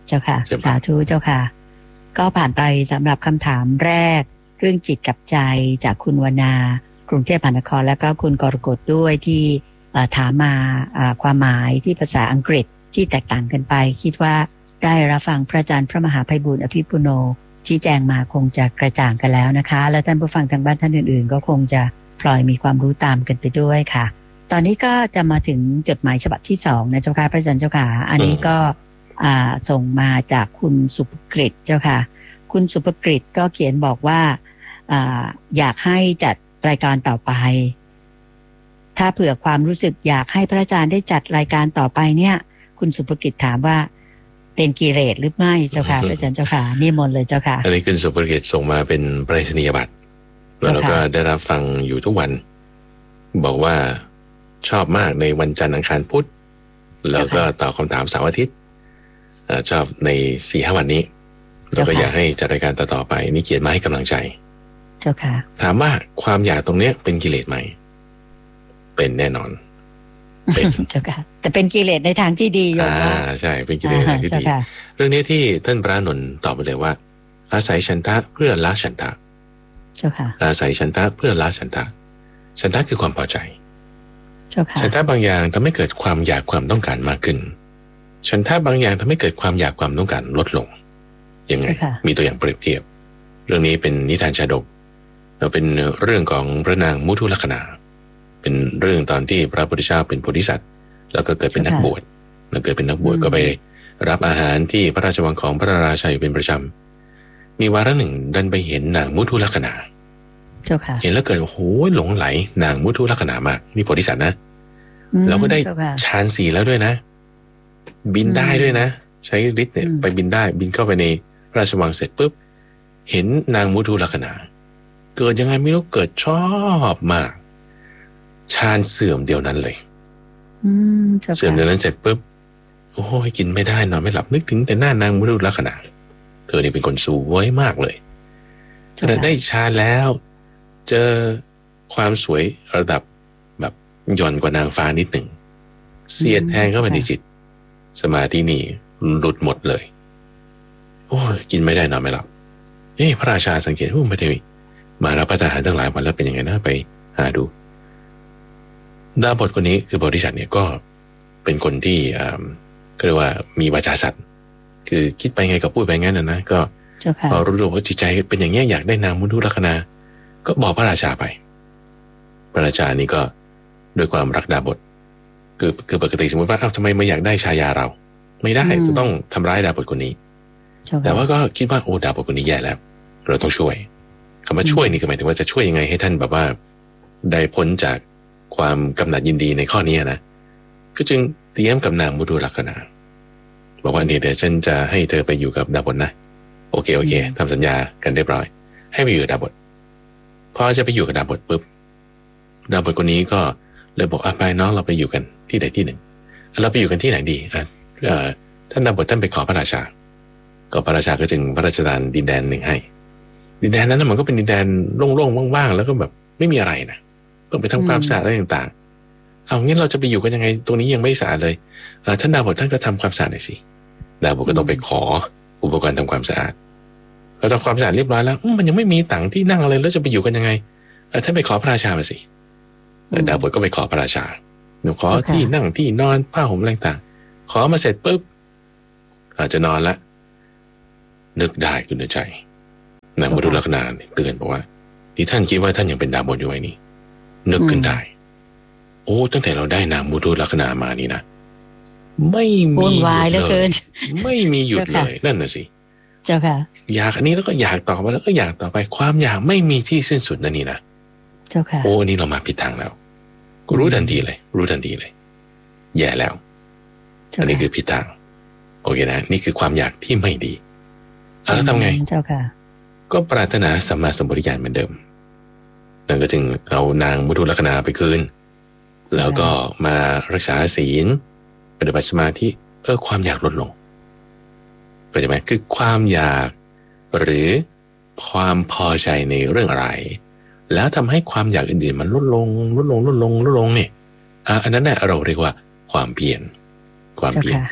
Speaker 2: เจ้าค่ะสาธุเจ้าค่ะก็ผ่านไปสำหรับคำถามแรกเรื่องจิตกับใจจากคุณวณากรุงเทพมหานครแล้วก็คุณกรกฎด้วยที่ถามมาความหมายที่ภาษาอังกฤษที่แตกต่างกันไปคิดว่าได้รับฟังพระอาจารย์พระมหาไพบูลย์อภิปุโนชี้แจงมาคงจะกระจ่างกันแล้วนะคะและท่านผู้ฟังทางบ้านท่านอื่นๆก็คงจะพลอยมีความรู้ตามกันไปด้วยค่ะตอนนี้ก็จะมาถึงจดหมายฉบับที่สองนะเจ้าค่ะพระอาจารย์เจ้าค่ะอันนี้ก็ส่งมาจากคุณสุภกฤษเจ้าค่ะคุณสุภกฤษก็เขียนบอกว่าอยากให้จัดรายการต่อไปถ้าเผื่อความรู้สึกอยากให้พระอาจารย์ได้จัดรายการต่อไปเนี่ยคุณสุภกิจถามว่าเป็นกิเลสหรือไม่เจ้าค่ะพระอาจารย์เจ้าค่ะนิมนต์เลยเจ้าค่ะ
Speaker 3: อันนี้คุณสุภกิจส่งมาเป็นไปรษณียบัตรแล้วเราก็ได้รับฟังอยู่ทุกวันบอกว่าชอบมากในวันจันทร์อังคารพุธแล้วก็ตอบคำถามเสาร์อาทิตย์ชอบในสี่ห้าวันนี้เราก็อยากให้จัดรายการต่อๆไปนี่เขียนมาให้กำลังใจ
Speaker 2: เจ้าค่ะ
Speaker 3: ถามว่าความอยากตรงนี้เป็นกิเลสไหมเป็นแน่นอน
Speaker 2: เป็นเจ้าค่ะแต่เป็นกิเลสในทางที่ดีอยู่
Speaker 3: อ่าใช่เป็นกิเลสในทางที่ดีเรื่องนี้ที่ท่านพระนนท์ตอบไปเลยว่าอาศัยฉันทะเพื่อละฉันทะ
Speaker 2: เจ้าค่ะ
Speaker 3: อาศัยฉันทะเพื่อละฉันทะฉันทะคือความพอใจ
Speaker 2: เจ้าค่ะ
Speaker 3: ฉันทะบางอย่างทำให้เกิดความอยากความต้องการมากขึ้นฉันทะบางอย่างทำให้เกิดความอยากความต้องการลดลงยังไงมีตัวอย่างเปรียบเทียบเรื่องนี้เป็นนิทานชาดกเราเป็นเรื่องของพระนางมุทุลักษณาเป็นเรื่องตอนที่พระพุทธเจ้าเป็นโพธิสัตว์แล้วก็เกิดเป็นนักบวชแล้วเกิดเป็นนักบวชก็ไปรับอาหารที่พระราชวังของพระราชาอยู่เป็นประจำมีวาระหนึ่งดันไปเห็นนางมุทุลักษณาเห็นแล้วเกิดโอ้โหหลงไหลนางมุทุลักษณามากนี่โพธิสัตว์นะแล้วก็ได้ฌานสี่แล้วด้วยนะบินได้ด้วยนะใช้ฤทธิ์เนี่ยไปบินได้บินเข้าไปในพระราชวังเสร็จปุ๊บเห็นนางมุทุลักษณาเกิดยังไงไม่รู้เกิดชอบมากฌานเสื่อมเดียวนั้นเลยเสื่อมเดียวนั้นเสร็จปุ๊บโอ้ยกินไม่ได้นอนไม่หลับนึกถึงแต่หน้านางมุทุลักษณาเธอนี่เป็นคนสวยมากเลยแต่ได้ฌานแล้วเจอความสวยระดับแบบหย่อนกว่านางฟ้านิดหนึ่งเสียดแทงเข้าไปในจิตสมาธินี่หลุดหมดเลยโอ้ยกินไม่ได้นอนไม่หลับเฮ้ยพระราชาสังเกตว่าไม่ได้มารับประทานอาหารตั้งหลายวันแล้วเป็นยังไงนะไปหาดูดาบทคนนี้คือบริษัทเนี่ยก็เป็นคนที่ก็เรียกว่ามีวาจาสัตย์คือคิดไปไงก็พูดไปงั้นนะนะก็พอรู้ว่าจิตใจเป็นอย่างนี้อยากได้นางมุทุลักษณาก็บอกพระราชาไปพระราชานี่ก็ด้วยความรักดาบทคือคือปกติสมมติว่าอ้าวทำไมไม่อยากได้ชายาเราไม่ได้จะต้องทำร้ายดาบทคนนี้แต่ว่าก็คิดว่าโอ้ดาบทคนนี้แย่แล้วเราต้องช่วยคำว่าช่วยนี่ก็หมายถึงว่าจะช่วยยังไงให้ท่านแบบว่าได้พ้นจากความกำหนัดยินดีในข้อนี้นะก็จึงเตรียมกับนางมุทุลักษณาบอกว่าเนี่ยเดี๋ยวฉันจะให้เธอไปอยู่กับดาบทนะโอเคโอเคทำสัญญากันเรียบร้อยให้ไปอยู่กับดาบทพอจะไปอยู่กับดาบทปุ๊บดาบทคนนี้ก็เลยบอกอ่ะไปน้องเราไปอยู่กันที่ใดที่หนึ่งเราไปอยู่กันที่ไหนดีอ่ะท่านดาบทท่านไปขอพระราชาก็พระราชาก็จึงพระราชทานดินแดนหนึ่งให้ดินแดนนั้นมันก็เป็นดินแดนโล่งๆว่างๆแล้วก็แบบไม่มีอะไรนะต้องไปทำความสะอาดอะไรต่างๆเอางี้เราจะไปอยู่กันยังไงตรงนี้ยังไม่สะอาดเลยท่านดาบทท่านก็ทำความสะอาดหน่อยสิดาบทก็ต้องไปขออุปกรณ์ทำความสะอาดพอทำความสะอาดเรียบร้อยแล้วมันยังไม่มีต่างที่นั่งอะไรแล้วจะไปอยู่กันยังไงท่านไปขอพระราชามาสิดาบทก็ไปขอพระราชาหนูขอที่นั่งที่นอนผ้าห่มอะไรต่างขอมาเสร็จปุ๊บอาจจะนอนละนึกได้ขึ้นในใจนางมุทุลักษณาเตือนบอกว่าที่ท่านคิดว่าท่านยังเป็นดาบทอยู่ไว้นี่นึกขึ้นได้โอ้ตั้งแต่เราได้นางมุทุลักษณามานี่นะไม่มีหยุดเลยไม่มีหยุดเลยนั่นน่ะสิ
Speaker 2: เจ้าค่ะ
Speaker 3: อยากอันนี้แล้วก็อยากต่อไปแล้วก็อยากต่อไปความอยากไม่มีที่สิ้นสุดนั่นนี่นะ
Speaker 2: เจ้าค่ะ
Speaker 3: โอ้นี่เรามาผิดทางแล้วรู้ทันทีเลยรู้ทันทีเลยแย่แล้วอันนี้คือผิดทางโอเคนะนี่คือความอยากที่ไม่ดีแล้วทำไง
Speaker 2: เจ้าค่ะ
Speaker 3: ก็ปรารถนาสัมมาสัมปวิญญาณเหมือนเดิมนั่นก็จึงเอานางมุทุลักษณาไปคืนแล้วก็มารักษาศีลปฏิบัติสมาธิเออความอยากลดลงเข้าใจไหมคือความอยากหรือความพอใจในเรื่องอะไรแล้วทำให้ความอยากอื่นๆมันลดลงลดลงลดลงลดลงเนี่ยอันนั้นแหละเราเรียกว่าความเพียรความเพียร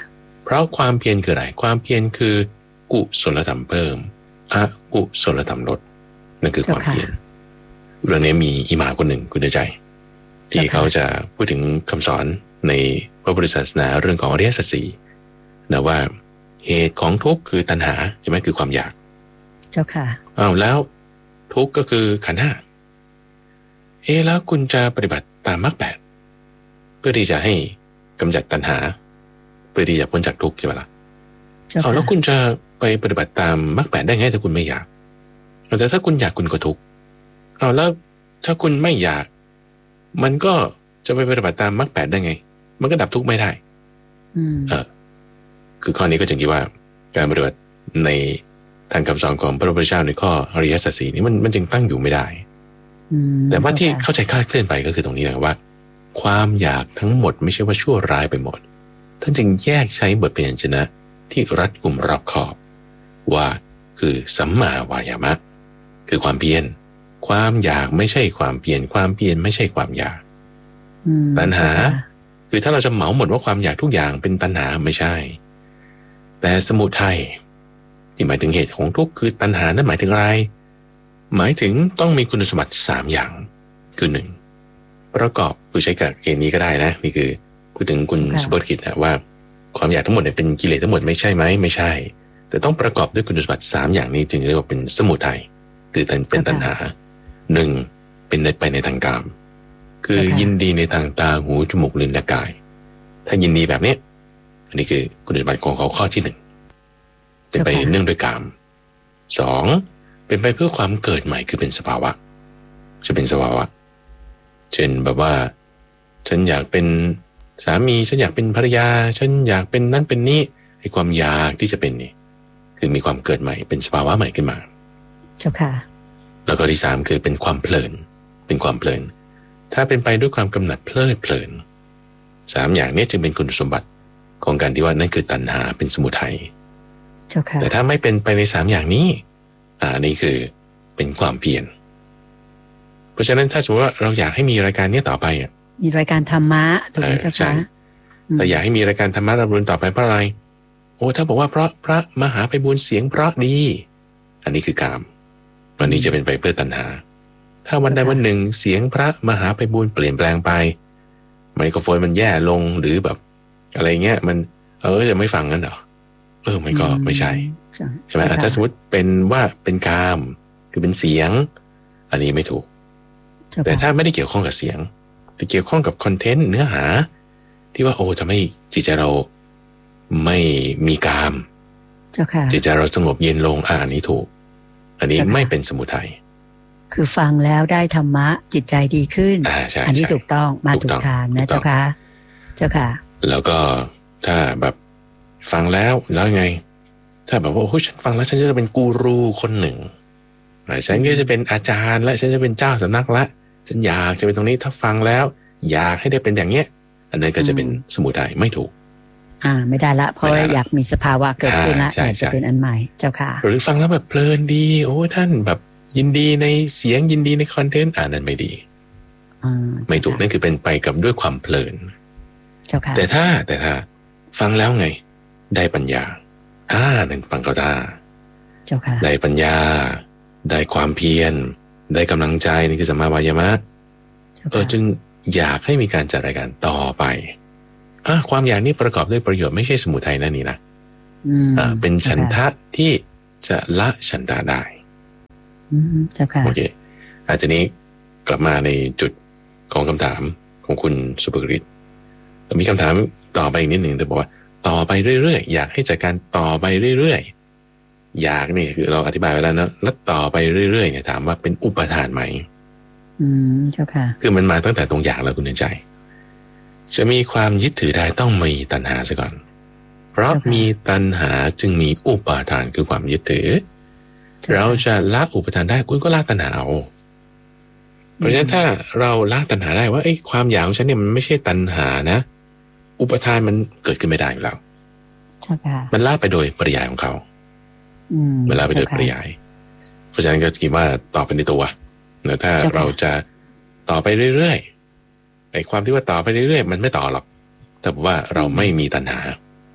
Speaker 3: เพราะความเพียรคืออะไรความเพียรคือกุศลธรรมเพิ่มอกุศลธรรมลดนั่นคือความเพียรเรื่องนี้มีอิหม่ามคนหนึ่งคุณใจที่เขาจะพูดถึงคำสอนในพระพุทธศาสนาเรื่องของอริยสัจสี่นะว่าเหตุของทุกข์คือตัณหาใช่ไหมคือความอยาก
Speaker 2: เจ้าค่ะ
Speaker 3: อ้าวแล้วทุกข์ก็คือขันธ์ห้าเอ๊ะแล้วคุณจะปฏิบัติตามมรรคแปดเพื่อที่จะให้กำจัดตัณหาเพื่อที่จะพ้นจากทุกข์ใช่ไหมล่ะอ้าวแล้วคุณจะไปปฏิบัติตามมรรคแปดได้ไงถ้าคุณไม่อยากแต่ถ้าคุณอยากคุณก็ทุกข์อ้าวแล้วถ้าคุณไม่อยากมันก็จะไปปฏิบัติตามมรรคแปดได้ไงมันก็ดับทุกข์ไม่ได้เออคือข้อนี้ก็จึงคิดว่าการปฏิบัติในทางคำสอนของพระพุทธเจ้าในข้ออริยสัจสี่นี้มันมันจึงตั้งอยู่ไม่ได้แต่ว่าที่เข้าใจคลาดเคลื่อนไปก็คือตรงนี้นะว่าความอยากทั้งหมดไม่ใช่ว่าชั่วร้ายไปหมดท่านจึงแยกใช้บทพยัญชนะที่รัดกุมรอบขอบว่าคือสัมมาวายามะคือความเพียรความอยากไม่ใช่ความเพียรความเพียรไม่ใช่ความอยากตัณหาคือถ้าเราจะเหมาหมดว่าความอยากทุกอย่างเป็นตัณหาไม่ใช่แต่สมุทัยที่หมายถึงเหตุของทุกข์คือตัณหานั้นหมายถึงอะไรหมายถึงต้องมีคุณสมบัติสามอย่างคือหนึ่งประกอบผู้ใช้กับเกณฑ์นี้ก็ได้นะนี่คือพูดถึงคุณสุภกิจนะว่าความอยากทั้งหมดเนี่ยเป็นกิเลสทั้งหมดไม่ใช่ไหมไม่ใช่แต่ต้องประกอบด้วยคุณสมบัติสามอย่างนี้จึงเรียกว่าเป็นสมุทัยหรือเป็นตัณหาหนึ่งเป็นในไปในทางกามคือยินดีในทางตาหูจมูกลิ้นและกายถ้ายินดีแบบนี้อันนี้คือคุณสมบัติของเขาข้อที่หนึ่งเป็นไปเนื่องด้วยกามสองเป็นไปเพื่อความเกิดใหม่คือเป็นสภาวะจะเป็นสภาวะเช่นแบบว่าฉันอยากเป็นสามีฉันอยากเป็นภรรยาฉันอยากเป็นนั่นเป็นนี่ไอ้ความอยากที่จะเป็นนี่คือมีความเกิดใหม่เป็นสภาวะใหม่ขึ้นมา
Speaker 2: เจ้าค่ะ
Speaker 3: แล้วก็ที่สามคือเป็นความเพลินเป็นความเพลินถ้าเป็นไปด้วยความกำหนัดเพลิดเพลินสามอย่างนี้จึงเป็นคุณสมบัติของการที่ว่านั่นคือตัณหาเป็นสมุทัยแต่ถ้าไม่เป็นไปในสามอย่างนี้อ่านี่คือเป็นความเพียรเพราะฉะนั้นถ้าสมมติว่าเราอยากให้มีรายการนี้ต่อไปอ่ะ
Speaker 2: มีรายการธรรมะถูกไหมเจ้าคะ
Speaker 3: แต่อยากให้มีรายการธรรมะรับรู้ต่อไปเพราะอะไรโอ้ถ้าบอกว่าเพราะพระมหาไพบูลย์เสียงเพราะดีอันนี้คือกามวันนี้จะเป็นไปเพื่อตัณหาถ้าวันใดวันหนึ่งเสียงพระมหาไพบูลย์เปลี่ยนแปลงไปไมโครโฟนมันแย่ลงหรือแบบอะไรเงี้ยมันเออจะไม่ฟังงั้นเหรอเออมันก็ไม่ใช่ใช่ไหมถ้าสมมติเป็นว่าเป็นกามคือเป็นเสียงอันนี้ไม่ถูกแต่ถ้าไม่ได้เกี่ยวข้องกับเสียงแต่เกี่ยวข้องกับคอนเทนต์เนื้อหาที่ว่าโอ้ทำให้จิตใจเราไม่มีกามจิตใจเราสงบเย็นลงอ่านนี้ถูกอันนี้ไม่เป็นสมุทัย
Speaker 2: คือฟังแล้วได้ธรรมะจิตใจดีขึ้น
Speaker 3: อ่าใช่
Speaker 2: อันนี้ถูกต้องมาถูกทางนะเจ้าค่ะเจ้าค่ะ
Speaker 3: แล้วก็ถ้าแบบฟังแล้วแล้วไงถ้าแบบว่าโอ้ฉันฟังแล้วฉันจะเป็นกูรูคนหนึ่งฉันก็จะเป็นอาจารย์และฉันจะเป็นเจ้าสำนักละฉันอยากจะเป็นตรงนี้ถ้าฟังแล้วอยากให้ได้เป็นอย่างเนี้ยอันนั้นก็จะเป็นสมุทัยไม่ถูก
Speaker 2: อ่าไม่ได้ละเพราะอยากมีสภาวะเกิดขึ้นละอยากจะเป็นอันใหม่เจ้าค่ะ
Speaker 3: หรือฟังแล้วแบบเพลินดีโอ้ท่านแบบยินดีในเสียงยินดีในคอนเทนต์อ่านั้นไม่ดีไม่ถูกนั่นคือเป็นไปกับด้วยความเพลิน
Speaker 2: เจ้าค่ะ
Speaker 3: แต่ถ้าแต่ถ้าฟังแล้วไงได้ปัญญาอ่านั่นฟังก็ได้
Speaker 2: เจ้าค่ะ
Speaker 3: ได้ปัญญาได้ความเพียรได้กำลังใจนี่คือสัมมาวายามะเออจึงอยากให้มีการจัดรายการต่อไปอ่ะความอยากนี้ประกอบด้วยประโยชน์ไม่ใช่สมุทัยนั่นนี่นะอ่าเป็นฉันทะที่จะละฉันทะได้
Speaker 2: เจ้าค่ะ
Speaker 3: โอเคอาจจะนี้กลับมาในจุดของคำถามของคุณสุภกฤษมีคำถามต่อไปอีกนิดหนึ่งแต่บอกว่าต่อไปเรื่อยๆอยากให้จัดการต่อไปเรื่อยๆอยากนี่คือเราอธิบายไปแล้วนะแล้วต่อไปเรื่อยๆเนี่ยถามว่าเป็นอุปทานไหม
Speaker 2: อืมเจ้าค่ะ
Speaker 3: คือมันมาตั้งแต่ตรงอยากแล้วคุณใจจะมีความยึดถือได้ต้องมีตัณหาซะก่อนเพราะมีตัณหาจึงมีอุปาทานคือความยึดถือเราจะละอุปทานได้คุณก็ละตัณหาเอาเพราะฉะนั้นถ้าเราละตัณหาได้ว่าไอ้ความอยากของฉันเนี่ยมันไม่ใช่ตัณหานะอุปทานมันเกิดขึ้นไม่ได้อยู่แล้วมันละไปโดยปริยายของเขามันละไปโดยปริยายเพราะฉะนั้นก็คิดว่าต่อไปในตัวแล้วถ้าเราจะต่อไปเรื่อยๆไอ้ความที่ว่าต่อไปเรื่อยๆมันไม่ต่อหรอกแต่ว่าเราไม่มีตัณหา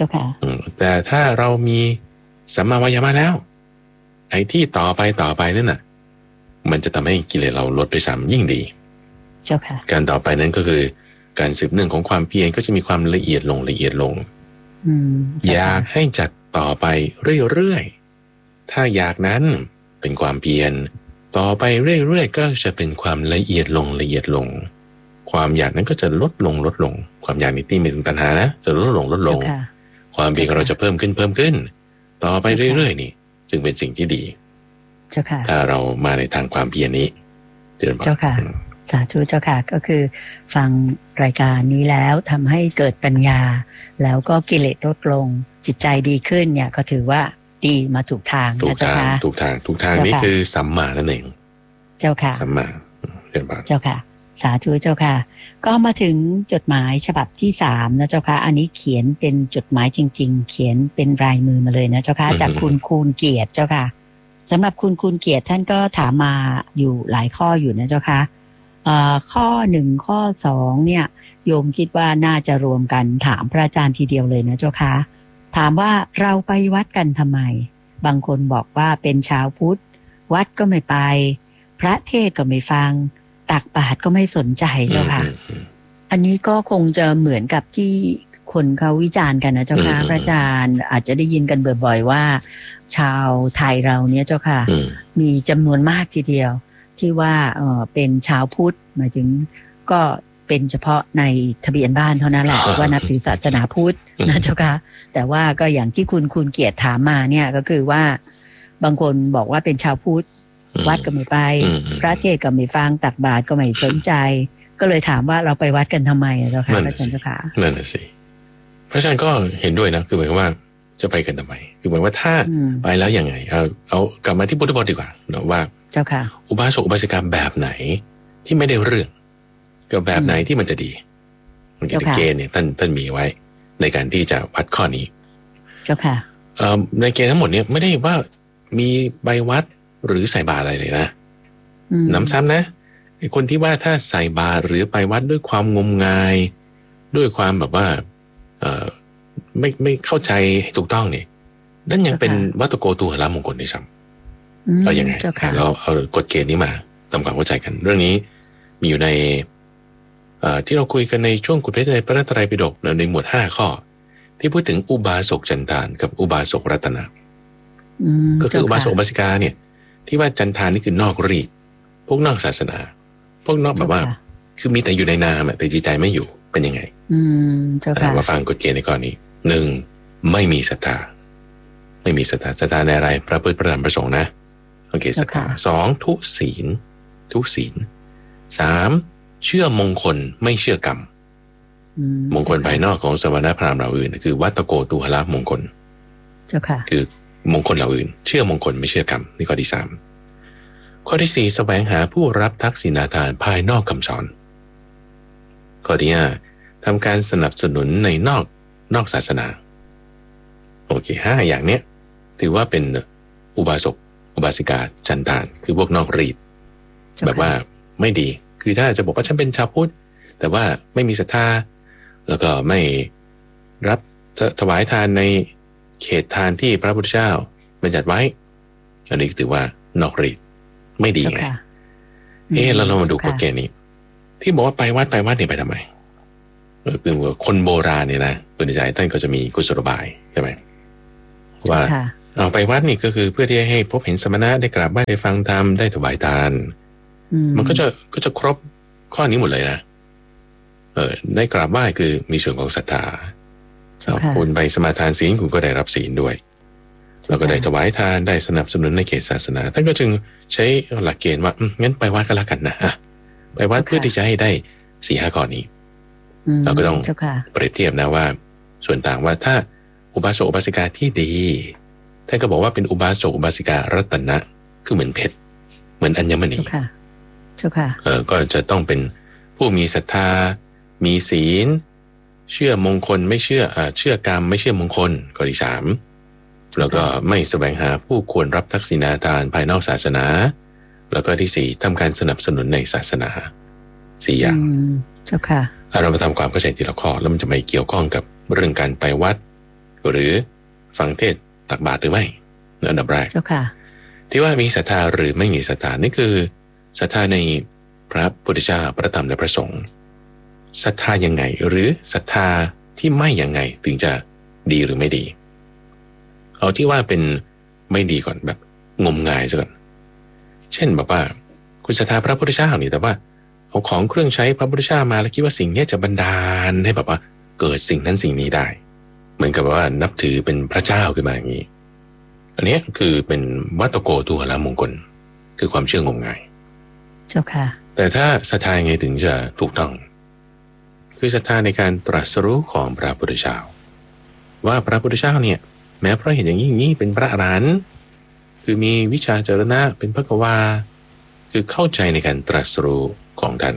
Speaker 2: เจ้าค่ะ
Speaker 3: แต่ถ้าเรามีสัมมาวายามะแล้วไอ้ที่ต่อไปต่อไปนั่นน่ะมันจะทำให้กิเลสเราลดด้วยซ้ำยิ่งดี
Speaker 2: เจ้าค่ะ
Speaker 3: การต่อไปนั้นก็คือการสืบเนื่องของความเพียรก็จะมีความละเอียดลงละเอียดลงอยากให้จัดต่อไปเรื่อยๆถ้าอยากนั้นเป็นความเพียรต่อไปเรื่อยๆก็จะเป็นความละเอียดลงละเอียดลงความอยากนั้นก็จะลดลงลดลงความอยากนี้ที่มีถึงตัณหานะจะลดลงลดลงความเพียรเราจะเพิ่มขึ้นเพิ่มขึ้นต่อไปเรื่อยๆนี่จึงเป็นสิ่งที่ดีถ้าเรามาในทางความเพียรนี้
Speaker 2: เจ้าค่ะสาธุเจ้าค่ะก็คือฟังรายการนี้แล้วทำให้เกิดปัญญาแล้วก็กิเลสลดลงจิตใจดีขึ้นเนี่ยก็ถือว่าดีมาถูกทาง
Speaker 3: นะเจ้าค่ะถูกทางถูกทางนี่คือสัมมานั่นเอง
Speaker 2: เจ้าค่ะ
Speaker 3: สัมมา
Speaker 2: เจ้าค่ะสาธุเจ้าค่ะก็มาถึงจดหมายฉบับที่สามนะเจ้าค่ะอันนี้เขียนเป็นจดหมายจริงๆเขียนเป็นลายมือมาเลยนะเจ้าค่ะจากคุณคูณเกียรติเจ้าค่ะสำหรับคุณคูณเกียรติท่านก็ถามมาอยู่หลายข้ออยู่นะเจ้าค่ะข้อหนึ่งข้อสองเนี่ยโยมคิดว่าน่าจะรวมกันถามพระอาจารย์ทีเดียวเลยนะเจ้าค่ะถามว่าเราไปวัดกันทำไมบางคนบอกว่าเป็นชาวพุทธวัดก็ไม่ไปพระเทศก็ไม่ฟังตักบาตรก็ไม่สนใจเจ้าค่ะอันนี้ก็คงจะเหมือนกับที่คนเขาวิจารณ์กันนะเจ้าค่ะพระอาจารย์อาจจะได้ยินกันบ่อยๆว่าชาวไทยเราเนี่ยเจ้าค่ะมีจำนวนมากทีเดียวที่ว่าเออเป็นชาวพุทธหมายถึงก็เป็นเฉพาะในทะเบียนบ้านเท่านั้นแหละว่านับถือศาสนาพุทธนะเจ้าค่ะแต่ว่าก็อย่างที่คุณคุณเกียรติถามมาเนี่ยก็คือว่าบางคนบอกว่าเป็นชาวพุทธวัดก็ไม่ไปพระเทศก็ไม่ฟังตักบาตรก็ไม่สนใจก็เลยถามว่าเราไปวัดกันทำไมเจ้าค่ะพระอาจารย์เจ้าค่ะ
Speaker 3: นั่นแหละสิพระอาจารย์ก็เห็นด้วยนะคือหมายความว่าจะไปกันทำไมคือหมายว่าถ้าไปแล้วยังไงเอาเอากลับมาที่พุทธบริษัทดีกว่าเนาะว่า
Speaker 2: เจ้าค่ะ
Speaker 3: อุบาสกอุบาสิกาแบบไหนที่ไม่ได้เรื่องกับแบบไหนที่มันจะดีมันจะเกณฑ์เนี่ยท่านท่านมีไว้ในการที่จะวัดข้อนี้
Speaker 2: เจ้าค่ะ
Speaker 3: เอ่อในเกณฑ์ทั้งหมดเนี่ยไม่ได้ว่ามีใบวัดหรือใส่บาตรอะไรเลยนะน้ำซ้ำนะไอ้คนที่ว่าถ้าใส่บาตรหรือไปวัดด้วยความงมงายด้วยความแบบว่าเอ่อไม่ไม่เข้าใจให้ถูกต้องเนี่ยนั่นยังเป็นวัตโกตุหละมงคลด้วยซ้ำเรายังไงเราเอากฎเกณฑ์นี้มาทำความเข้าใจกันเรื่องนี้มีอยู่ในที่เราคุยกันในช่วงกุฎเพชรในพระไตรปิฎกในหมวดห้าข้อที่พูดถึงอุบาสกจันทานกับอุบาสกรัตนะก็คืออุบาสกอุบาสิกาเนี่ยที่ว่าจันทานนี่คือนอกรีดพวกนอกศาสนาพวกนอกแบบว่าคือมีแต่อยู่ในนามแต่จิตใจไม่อยู่เป็นยังไงมาฟังกฎเกณฑ์ในข้อนี้หนึ่งไม่มีศรัทธาไม่มีศรัทธาศรัทธาในอะไรพระพุทธพระธรรมพระสงฆ์นะโอเคศรัทธาสองทุศีลทุศีลสามเชื่อมงคลไม่เชื่อกรรมมงคลภายนอกของสมณพราหมณ์เหล่าอื่นคือวัตโกตุหละมงคล
Speaker 2: เจ้าค่ะ
Speaker 3: คือมงคลเหล่าอื่นเชื่อมงคลไม่เชื่อกรรมนี่ข้อที่สามข้อที่สี่แสวงหาผู้รับทักษิณาทานภายนอกคำสอนข้อที่ห้าทำการสนับสนุนในนอกนอกศาสนาโอเคห้าอย่างเนี้ยถือว่าเป็นอุบาสกอุบาสิกาจันทานคือพวกนอกรีดแบบว่าไม่ดีคือถ้าจะบอกว่าฉันเป็นชาวพุทธแต่ว่าไม่มีศรัทธาแล้วก็ไม่รับถวายทานในเขตทานที่พระพุทธเจ้าบัญญัติไว้อันนี้ถือว่านอกรีดไม่ดีไงเอ๊ะเราลองมาดูกฎเกณฑ์นี้ที่บอกว่าไปวัดไปวัดเนี่ยไปทำไมคือว่าคนโบราณเนี่ยนะคุณใจท่านก็จะมีกุศโลบายใช่ไหมว่าเอาไปวัดนี่ก็คือเพื่อที่ให้พบเห็นสมณะได้กราบไหว้ได้ฟังธรรมได้ถวายทานมันก็จะก็จะครบข้อนี้หมดเลยนะเออได้กราบไหว้คือมีส่วนของศรัทธาคุณไปสมาทานศีลคุณก็ได้รับศีลด้วยแล้วก็ได้ถวายทานได้สนับสนุนในเขตศาสนาท่านก็จึงใช้หลักเกณฑ์ว่างั้นไปวัดก็แล้วกันนะไปวัดเพื่อที่จะให้ได้สี่ห้าข้อนี้เราก็ต้องเปรียบเทียบนะว่าส่วนต่างว่าถ้าอุบาสกอุบาสิกาที่ดีท่านก็บอกว่าเป็นอุบาสกอุบาสิการัตนะคือเหมือนเพชรเหมือนอัญมณีเออก็จะต้องเป็นผู้มีศรัทธามีศีลเชื่อมงคลไม่เชื่ออ่าเชื่อกรรมไม่เชื่อมงคลข้อที่สามแล้วก็ไม่แสวงหาผู้ควรรับทักษิณาทานภายนอกศาสนาแล้วก็ที่สี่ทำการสนับสนุนในศาสนาสี่อย่าง
Speaker 2: เจ้าค่ะ
Speaker 3: เรามาทำความเข้าใจทีละข้อแล้วมันจะไม่เกี่ยวข้องกับเรื่องการไปวัดหรือฟังเทศตักบาตรหรือไม่อันดับแรก
Speaker 2: เจ้าค่ะ
Speaker 3: ที่ว่ามีศรัทธาหรือไม่มีศรัทธานี่คือศรัทธาในพระพุทธเจ้าพระธรรมและพระสงฆ์ศรัทธายังไงหรือศรัทธาที่ไม่ยังไงถึงจะดีหรือไม่ดีเอาที่ว่าเป็นไม่ดีก่อนแบบงมงายซะก่อนเช่นแบบว่าคุณศรัทธาพระพุทธเจ้านี่แต่ว่าเอาของเครื่องใช้พระพุทธเจ้ามาแล้วคิดว่าสิ่งนี้จะบันดาลให้แบบว่าเกิดสิ่งนั้นสิ่งนี้ได้เหมือนกับว่านับถือเป็นพระเจ้าขึ้นมาอย่างนี้อันนี้คือเป็นวัตโกตุหละมงคลคือความเชื่องมงาย
Speaker 2: เจ้าค่ะ
Speaker 3: แต่ถ้าศรัทธาไงถึงจะถูกต้องคือศรัทธาในการตรัสรู้ของพระพุทธเจ้าว่าพระพุทธเจ้าเนี่ยแม้เพราะเห็นอย่างนี้อย่างนี้เป็นพระอรหันต์คือมีวิชาจรณะเป็นพระกวาคือเข้าใจในการตรัสรู้ของท่าน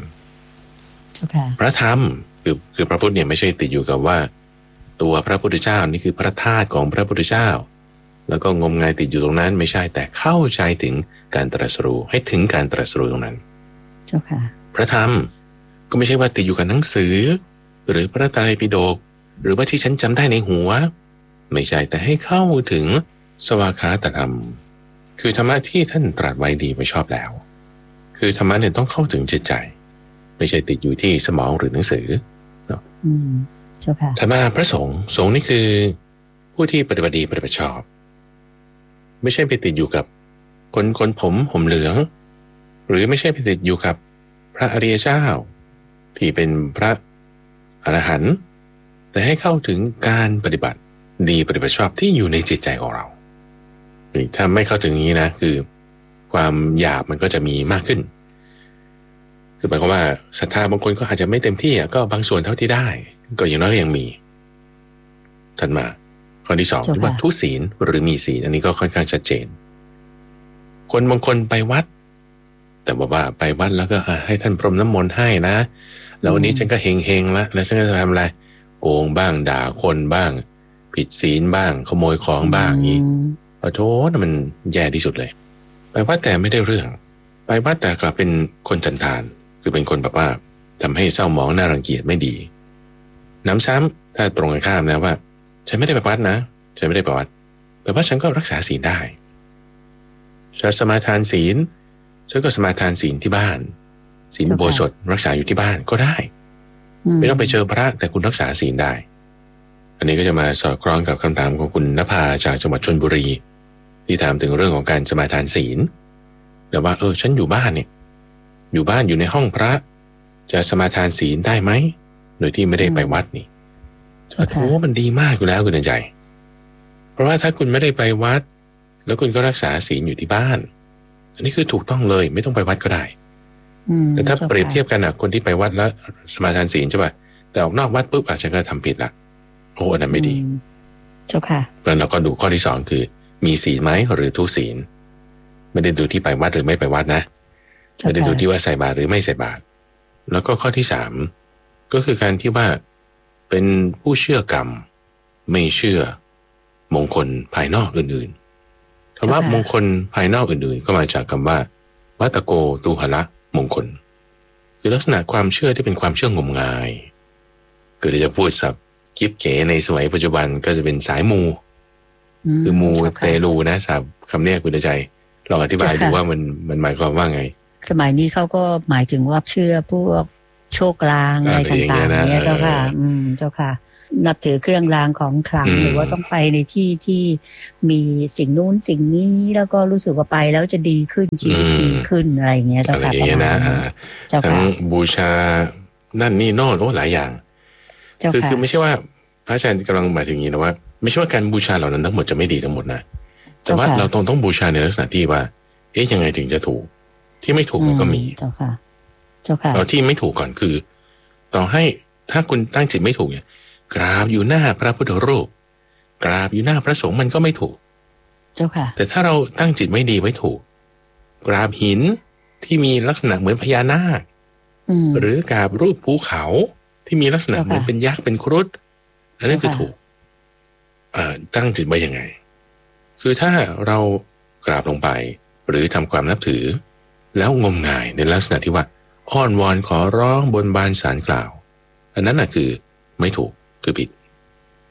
Speaker 2: okay.
Speaker 3: พระธรรมคือคือพระพุทธเนี่ยไม่ใช่ติดอยู่กับว่าตัวพระพุทธเจ้านี่คือพระธาตุของพระพุทธเจ้าแล้วก็งมงายติดอยู่ตรงนั้นไม่ใช่แต่เข้าใจถึงการตรัสรู้ให้ถึงการตรัสรู้ตรงนั้น
Speaker 2: okay.
Speaker 3: พระธรรมก็ไม่ใช่ว่าติดอยู่กับหนังสือหรือพระไตรปิฎกหรือว่าที่ฉันจำได้ในหัวไม่ใช่แต่ให้เข้าถึงสวากขาตธรรมคือธรรมะที่ท่านตรัสไว้ดีไปชอบแล้วคือธรรมะเนี่ยต้องเข้าถึงจิตใจไม่ใช่ติดอยู่ที่สมองหรือหนังสือเนาะ
Speaker 2: อืมเจ้าค่ะ
Speaker 3: ธรรมะพระสงฆ์สงฆ์นี่คือผู้ที่ปฏิบัติดีปฏิบัติชอบไม่ใช่ไปติดอยู่กับคนคนผมห่มเหลืองหรือไม่ใช่ไปติดอยู่กับพระอริยเจ้าที่เป็นพระอรหันต์แต่ให้เข้าถึงการปฏิบัติดีปฏิบัติชอบที่อยู่ในจิตใจของเราถ้าไม่เข้าถึงนี้นะคือความหยาบมันก็จะมีมากขึ้นคือหมายความว่าศรัทธาบางคนก็อาจจะไม่เต็มที่ก็บางส่วนเท่าที่ได้ก็อย่างน้อยยังมีถัดมาข้อที่สองที่ว่าทุศีลหรือมีศีลอันนี้ก็ค่อนข้างชัดเจนคนบางคนไปวัดแต่บอกว่าไปวัดแล้วก็ให้ท่านพรมน้ำมนต์ให้นะแล้ววันนี้ฉันก็เฮงเฮงละแล้วฉันก็จะทำอะไรโกงบ้างด่าคนบ้างผิดศีลบ้างขโมยของบ้างนี้ขอโทษมันแย่ที่สุดเลยไปวัดแต่ไม่ได้เรื่องไปวัดแต่กลับเป็นคนจันทานคือเป็นคนแบบว่าทำให้เศร้าหมองน่ารังเกียจไม่ดีน้ำซ้ำถ้าตรงกันข้ามนะว่าฉันไม่ได้ไปวัดนะฉันไม่ได้ไปวัดแต่ว่าฉันก็รักษาศีลได้ฉันสมาทานศีลฉันก็สมาทานศีลที่บ้านศีลอุโบสถรักษาอยู่ที่บ้านก็ได้ไม่ต้องไปเจอพระแต่คุณรักษาศีลได้อันนี้ก็จะมาสอดคล้องกับคำถามของคุณณภาจากจังหวัดชลบุรีที่ถามถึงเรื่องของการสมาทานศีลแต่ว่าเออฉันอยู่บ้านเนี่ยอยู่บ้านอยู่ในห้องพระจะสมาทานศีลได้ไหมโดยที่ไม่ได้ไปวัดนี่โอ้โหมันดีมากอยู่แล้วคุณใจเพราะว่าถ้าคุณไม่ได้ไปวัดแล้วคุณก็รักษาศีลอยู่ที่บ้านอันนี้คือถูกต้องเลยไม่ต้องไปวัดก็ได้แต่ถ้าเปรียบเทียบกันนะคนที่ไปวัดแล้วสมาทานศีลใช่ป่ะแต่ออกนอกวัดปุ๊บอาจจะก็ทำผิดละโอ้อันนั้นไม่ดี
Speaker 2: เจ้าค่ะ
Speaker 3: แล้วเราก็ดูข้อที่สองคือมีศีลไหมหรือทุศีลไม่ได้ดูที่ไปวัดหรือไม่ไปวัดนะไม่ได้ดูที่ว่าใส่บาตรหรือไม่ใส่บาตรแล้วก็ข้อที่สามก็คือการที่ว่าเป็นผู้เชื่อกรรมไม่เชื่อมงคลภายนอกอื่นๆคำว่ามงคลภายนอกอื่นๆก็มาจากคำว่าวัตโกตุหละมงคลคือลักษณะความเชื่อที่เป็นความเชื่องมงายก็จะพูดศัพท์กิ๊บเก๋ในสมัยปัจจุบันก็จะเป็นสายมูคือมูเตลูนะศัพท์คำนี้คุณใจลองอธิบายดูว่ามันมันหมายความว่าไง
Speaker 2: สมัยนี้เขาก็หมายถึงว่าเชื่อพวกโชคลางอะไรต่างๆเนี่ยเจ้าค่ะอืมเจ้าค่ะนับถือเครื่องรางของขลังหรือว่าต้องไปในที่ที่มีสิ่งนู้นสิ่งนี้แล้วก็รู้สึกว่าไปแล้วจะดีขึ้นชีวิตดีขึ้นอะไรเงี้ยเจ้าค่ะประมาณนี้
Speaker 3: ทั้งบูชานั่นนี่โน่นโอ้หลายอย่างคือคือไม่ใช่ว่าพระอาจารย์กำลังหมายถึงอย่างนี้นะว่าไม่ใช่ว่าการบูชาเหล่านั้นทั้งหมดจะไม่ดีทั้งหมดนะแต่ว่าเราต้องต้องบูชาในลักษณะที่ว่าเอ๊ะยังไงถึงจะถูกที่ไม่ถูกมันก็มี
Speaker 2: เจ้าค่ะเจ้าค่ะ
Speaker 3: เอาที่ไม่ถูกก่อนคือต่อให้ถ้าคุณตั้งจิตไม่ถูกเนี่ยกราบอยู่หน้าพระพุทธรูปกราบอยู่หน้าพระสงฆ์มันก็ไม่ถูก
Speaker 2: เจ้าค่ะ
Speaker 3: แต่ถ้าเราตั้งจิตไม่ดีไว้ถูกกราบหินที่มีลักษณะเหมือนพญานาคหรือกราบรูปภูเขาที่มีลักษณะเหมือนเป็นยักษ์เป็นครุฑอันนั้นคือถูกเอ่อตั้งจิตไว้ยังไงคือถ้าเรากราบลงไปหรือทำความนับถือแล้วงมงายในลักษณะที่ว่าอ้อนวอนขอร้องบนบานศาลกล่าวอันนั้นน่ะคือไม่ถูกคือผิด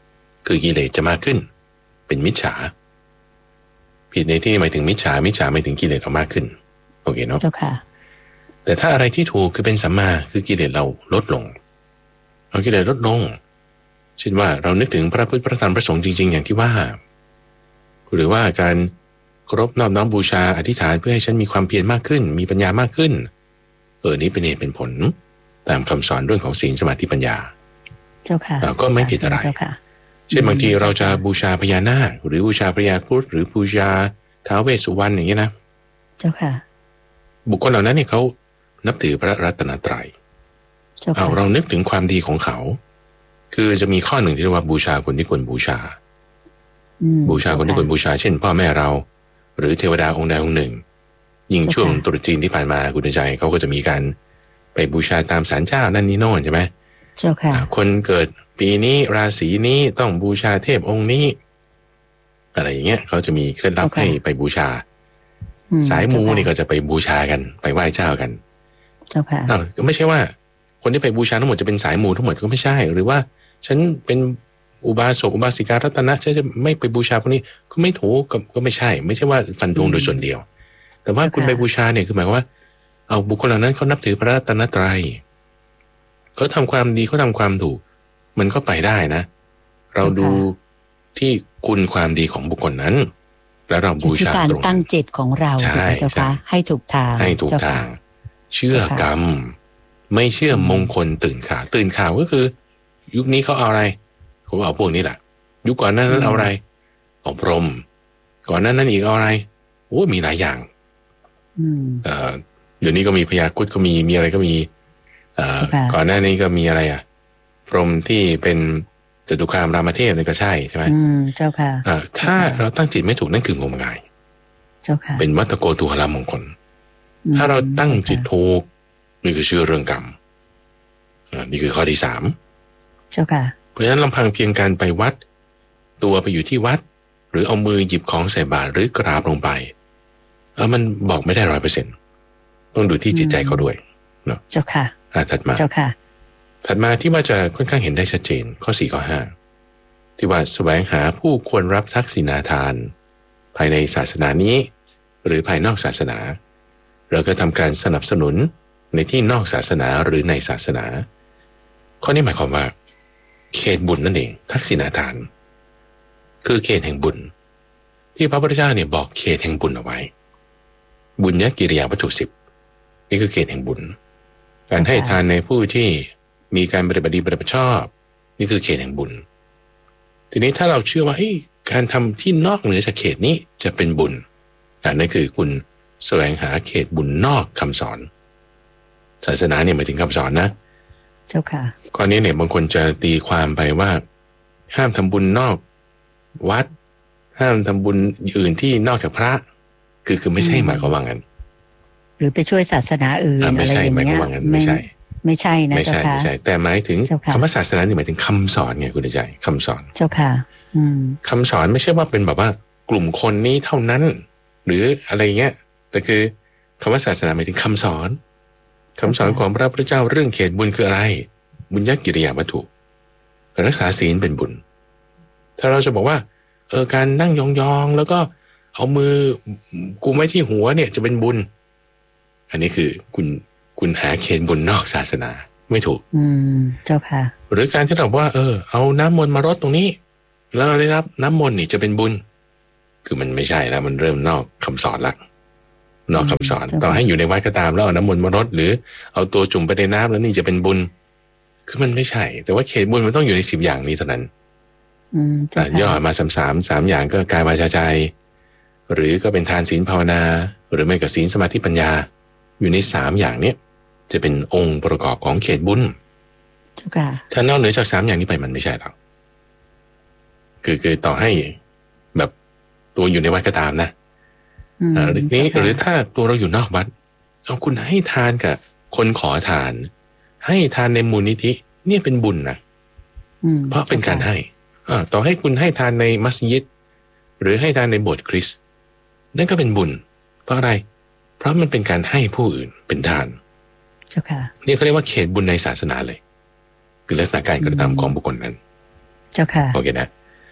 Speaker 3: คือกิเลสจะมากขึ้นเป็นมิจฉาผิดในที่หมายถึงมิจฉามิจฉาหมายถึงกิเลสเรามากขึ้นโอเคเนาะแต่ถ้าอะไรที่ถูกคือเป็นสัมมาคือกิเลสเราลดลงเอากิเลสลดลงเช่นว่าเรานึกถึงพระพุทธพระธรรมพระสงฆ์จริงๆอย่างที่ว่าหรือว่าการเคารพนอบน้อมบูชาอธิษฐานเพื่อให้ฉันมีความเพียรมากขึ้นมีปัญญามากขึ้นเออนี้เป็นเหตุเป็นผลตามคำสอนเรื่องของศีลสมาธิปัญญา
Speaker 2: เจ้าค่ะ
Speaker 3: ก็ไม่ผิดอะไรเช่นบางทีเราจะบูชาพญานาคหรือบูชาพญาครุฑหรือบูชาท้าวเวสสุวรรณอย่างนี้นะ
Speaker 2: เจ้าค่ะ
Speaker 3: บุคคลเหล่านั้นเนี่ยเขานับถือพระรัตนตรัยเอาเรานึกถึงความดีของเขาคือจะมีข้อหนึ่งที่เรียกว่าบูชาคนที่ควรบูชาบูชาคนที่ควรบูชาเช่นพ่อแม่เราหรือเทวดาองค์ใดองค์หนึ่งยิ่งช่วงตรุษจีนที่ผ่านมาคุณใจเขาก็จะมีการไปบูชาตามศาลเจ้านั่นนี่โน่นใช่ไหม
Speaker 2: เจ้าค่ะ
Speaker 3: คนเกิดปีนี้ราศีนี้ต้องบูชาเทพองค์นี้อะไรอย่างเงี้ยเขาจะมีเคล็ดลับให้ไปบูชาสายมูนี่ก็จะไปบูชากันไปไหว้เจ้ากัน
Speaker 2: เจ้าค่ะ
Speaker 3: อ้าวก็ไม่ใช่ว่าคนที่ไปบูชาทั้งหมดจะเป็นสายมูทั้งหมดก็ไม่ใช่หรือว่าฉันเป็นอุบาสกอุบาสิการัตนะฉันจะไม่ไปบูชาพวกนี้ก็ไม่ถูกก็ไม่ใช่ไม่ใช่ว่าฟันธงโดยส่วนเดียวแต่ว่าคุณไปบูชาเนี่ยคือหมายว่าเอาบุคคลเหล่านั้นเขานับถือพระรัตนตรัยเขาทำความดีเขาทำความถูกมันก็ไปได้นะเราดูที่คุณความดีของบุคคลนั้นแล้วเราบูชาตรง
Speaker 2: ตั้งจิตของเรา
Speaker 3: ใช่
Speaker 2: เจ้าค่ะให้ถูกทาง
Speaker 3: ให้ถูกทางเชื่อกรรมไม่เชื่อมงคลตื่นข่าวตื่นข่าวก็คือยุคนี้เขาเอาอะไรเขาเอาพวกนี้แหละยุคก่อนนั้นนั้นเอาอะไรเอาพรหมก่อนนั้นนั้นอีกเอาอะไรโอ้มีหลายอย่างเอ่อเดี๋ยวนี้ก็มีพญาครุฑก็มีมีอะไรก็มีเอ่อก่อนหน้านี้ก็มีอะไรอ่ะพรหมที่เป็นจตุคามรามเทพนี่ก็ใช่ใช่ไหม
Speaker 2: อืมเจ้าค่ะ
Speaker 3: อ่าถ้าเราตั้งจิตไม่ถูกนั่นคืองมงาย
Speaker 2: เจ้าค่ะ
Speaker 3: เป็นวัตโกตุหรามงคลถ้าเราตั้งจิตถูกนี่คือชื่อเรื่องกรรมอ่านี่คือข้อที่สาม
Speaker 2: เจ้าค่ะ
Speaker 3: เพราะฉะนั้นลำพังเพียงการไปวัดตัวไปอยู่ที่วัดหรือเอามือหยิบของใส่บาตรหรือกราบลงไปเออมันบอกไม่ได้ร้อยเปอร์เซ็นต์ต้องดูที่จิตใจเขาด้วยเนาะ
Speaker 2: เจ้าค่ะ
Speaker 3: อ่าถัดมา
Speaker 2: เจ้าค่ะ
Speaker 3: ถัดมาที่ว่าจะค่อนข้างเห็นได้ชัดเจนข้อสี่ข้อห้าที่ว่าแสวงหาผู้ควรรับทักษิณาทานภายในศาสนานี้หรือภายนอกศาสนาเราก็ทำการสนับสนุนในที่นอกศาสนาหรือในศาสนาข้อนี้หมายความว่าเขตบุญนั่นเองทักษิณาทานคือเขตแห่งบุญที่พระพุทธเจ้าเนี่ยบอกเขตแห่งบุญเอาไว้บุญญกิริยาวัตถุสิบนี่คือเขตแห่งบุญการให้ทานในผู้ที่มีการปฏิบัติดีปฏิบัติชอบนี่คือเขตแห่งบุญทีนี้ถ้าเราเชื่อว่าการทำที่นอกเหนือจากเขตนี้จะเป็นบุญอันนั้นคือคุณแสวงหาเขตบุญนอกคำสอนศาสนาเนี่ยหมายถึงคำสอนนะ
Speaker 2: เจ้าค่ะ
Speaker 3: ข้อนี้เนี่ยบางคนจะตีความไปว่าห้ามทำบุญนอกวัดห้ามทำบุญอื่นที่นอกจากพระคือคือไม่ใช่หมายความว่างั้น
Speaker 2: หรือไปช่วยศาสนาอื่นอะไรอย่างเงี้ย
Speaker 3: ไม่ใช่
Speaker 2: ไม่ใช่นะ
Speaker 3: ไม่ใช่ไม่ใช่แต่หมายถึงคำว่าศาสนานี่หมายถึงคำสอนไงคุณใจคำสอน
Speaker 2: เจ้าค่ะ
Speaker 3: คำสอนไม่ใช่ว่าเป็นแบบว่ากลุ่มคนนี้เท่านั้นหรืออะไรเงี้ยแต่คือคำว่าศาสนาหมายถึงคำสอนคำสอนของพระพุทธเจ้าเรื่องเขตบุญคืออะไรบุญญกิริยาวัตถุรักษาศีลเป็นบุญถ้าเราจะบอกว่าเออการนั่งยองๆแล้วก็เอามือกุมไว้ที่หัวเนี่ยจะเป็นบุญอันนี้คือคุณคุณหาเขตบุญนอกศาสนาไม่ถูก
Speaker 2: อืมเจ้าค่ะ
Speaker 3: หรือการที่เราว่าเออเอาน้ำมนต์มารดตรงนี้แล้วเราได้รับน้ำมนต์นี่จะเป็นบุญคือมันไม่ใช่แล้วมันเริ่มนอกคำสอนละนอกคำสอนต่อให้อยู่ในวัดก็ตามแล้วเอาน้ำมนต์มารดหรือเอาตัวจุ่มไปในน้ำแล้วนี่จะเป็นบุญคือมันไม่ใช่แต่ว่าเขตบุญมันต้องอยู่ในสิบอย่างนี้เท่านั้น
Speaker 2: อืม
Speaker 3: ย่อมาสามสามสามอย่างก็กายวาจาใจหรือก็เป็นทานศีลภาวนาหรือไม่ก็ศีลสมาธิปัญญาอยู่ในสามอย่างนี้จะเป็นองค์ประกอบของเขตบุญถ้านอกเหนือจากสามอย่างนี้ไปมันไม่ใช่หรอกคือคือต่อให้แบบตัวอยู่ในวัดก็ตามนะอ่าทีนี้หรือถ้าตัวเราอยู่นอกวัดเอาคุณให้ทานกับคนขอทานให้ทานในมูลนิธิเนี่ยเป็นบุญนะเพราะเป็นการให้อ่าต่อให้คุณให้ทานในมัสยิดหรือให้ทานในโบสถ์คริสต์นั่นก็เป็นบุญเพราะอะไรเพราะมันเป็นการให้ผู้อื่นเป็นทาน
Speaker 2: เจ้าค่ะ
Speaker 3: นี่เขาเรียกว่าเขตบุญในศาสนาเลยคือลักษณะการกระทำของบุคคลนั้น
Speaker 2: เจ้าค่ะ
Speaker 3: โอเคนะ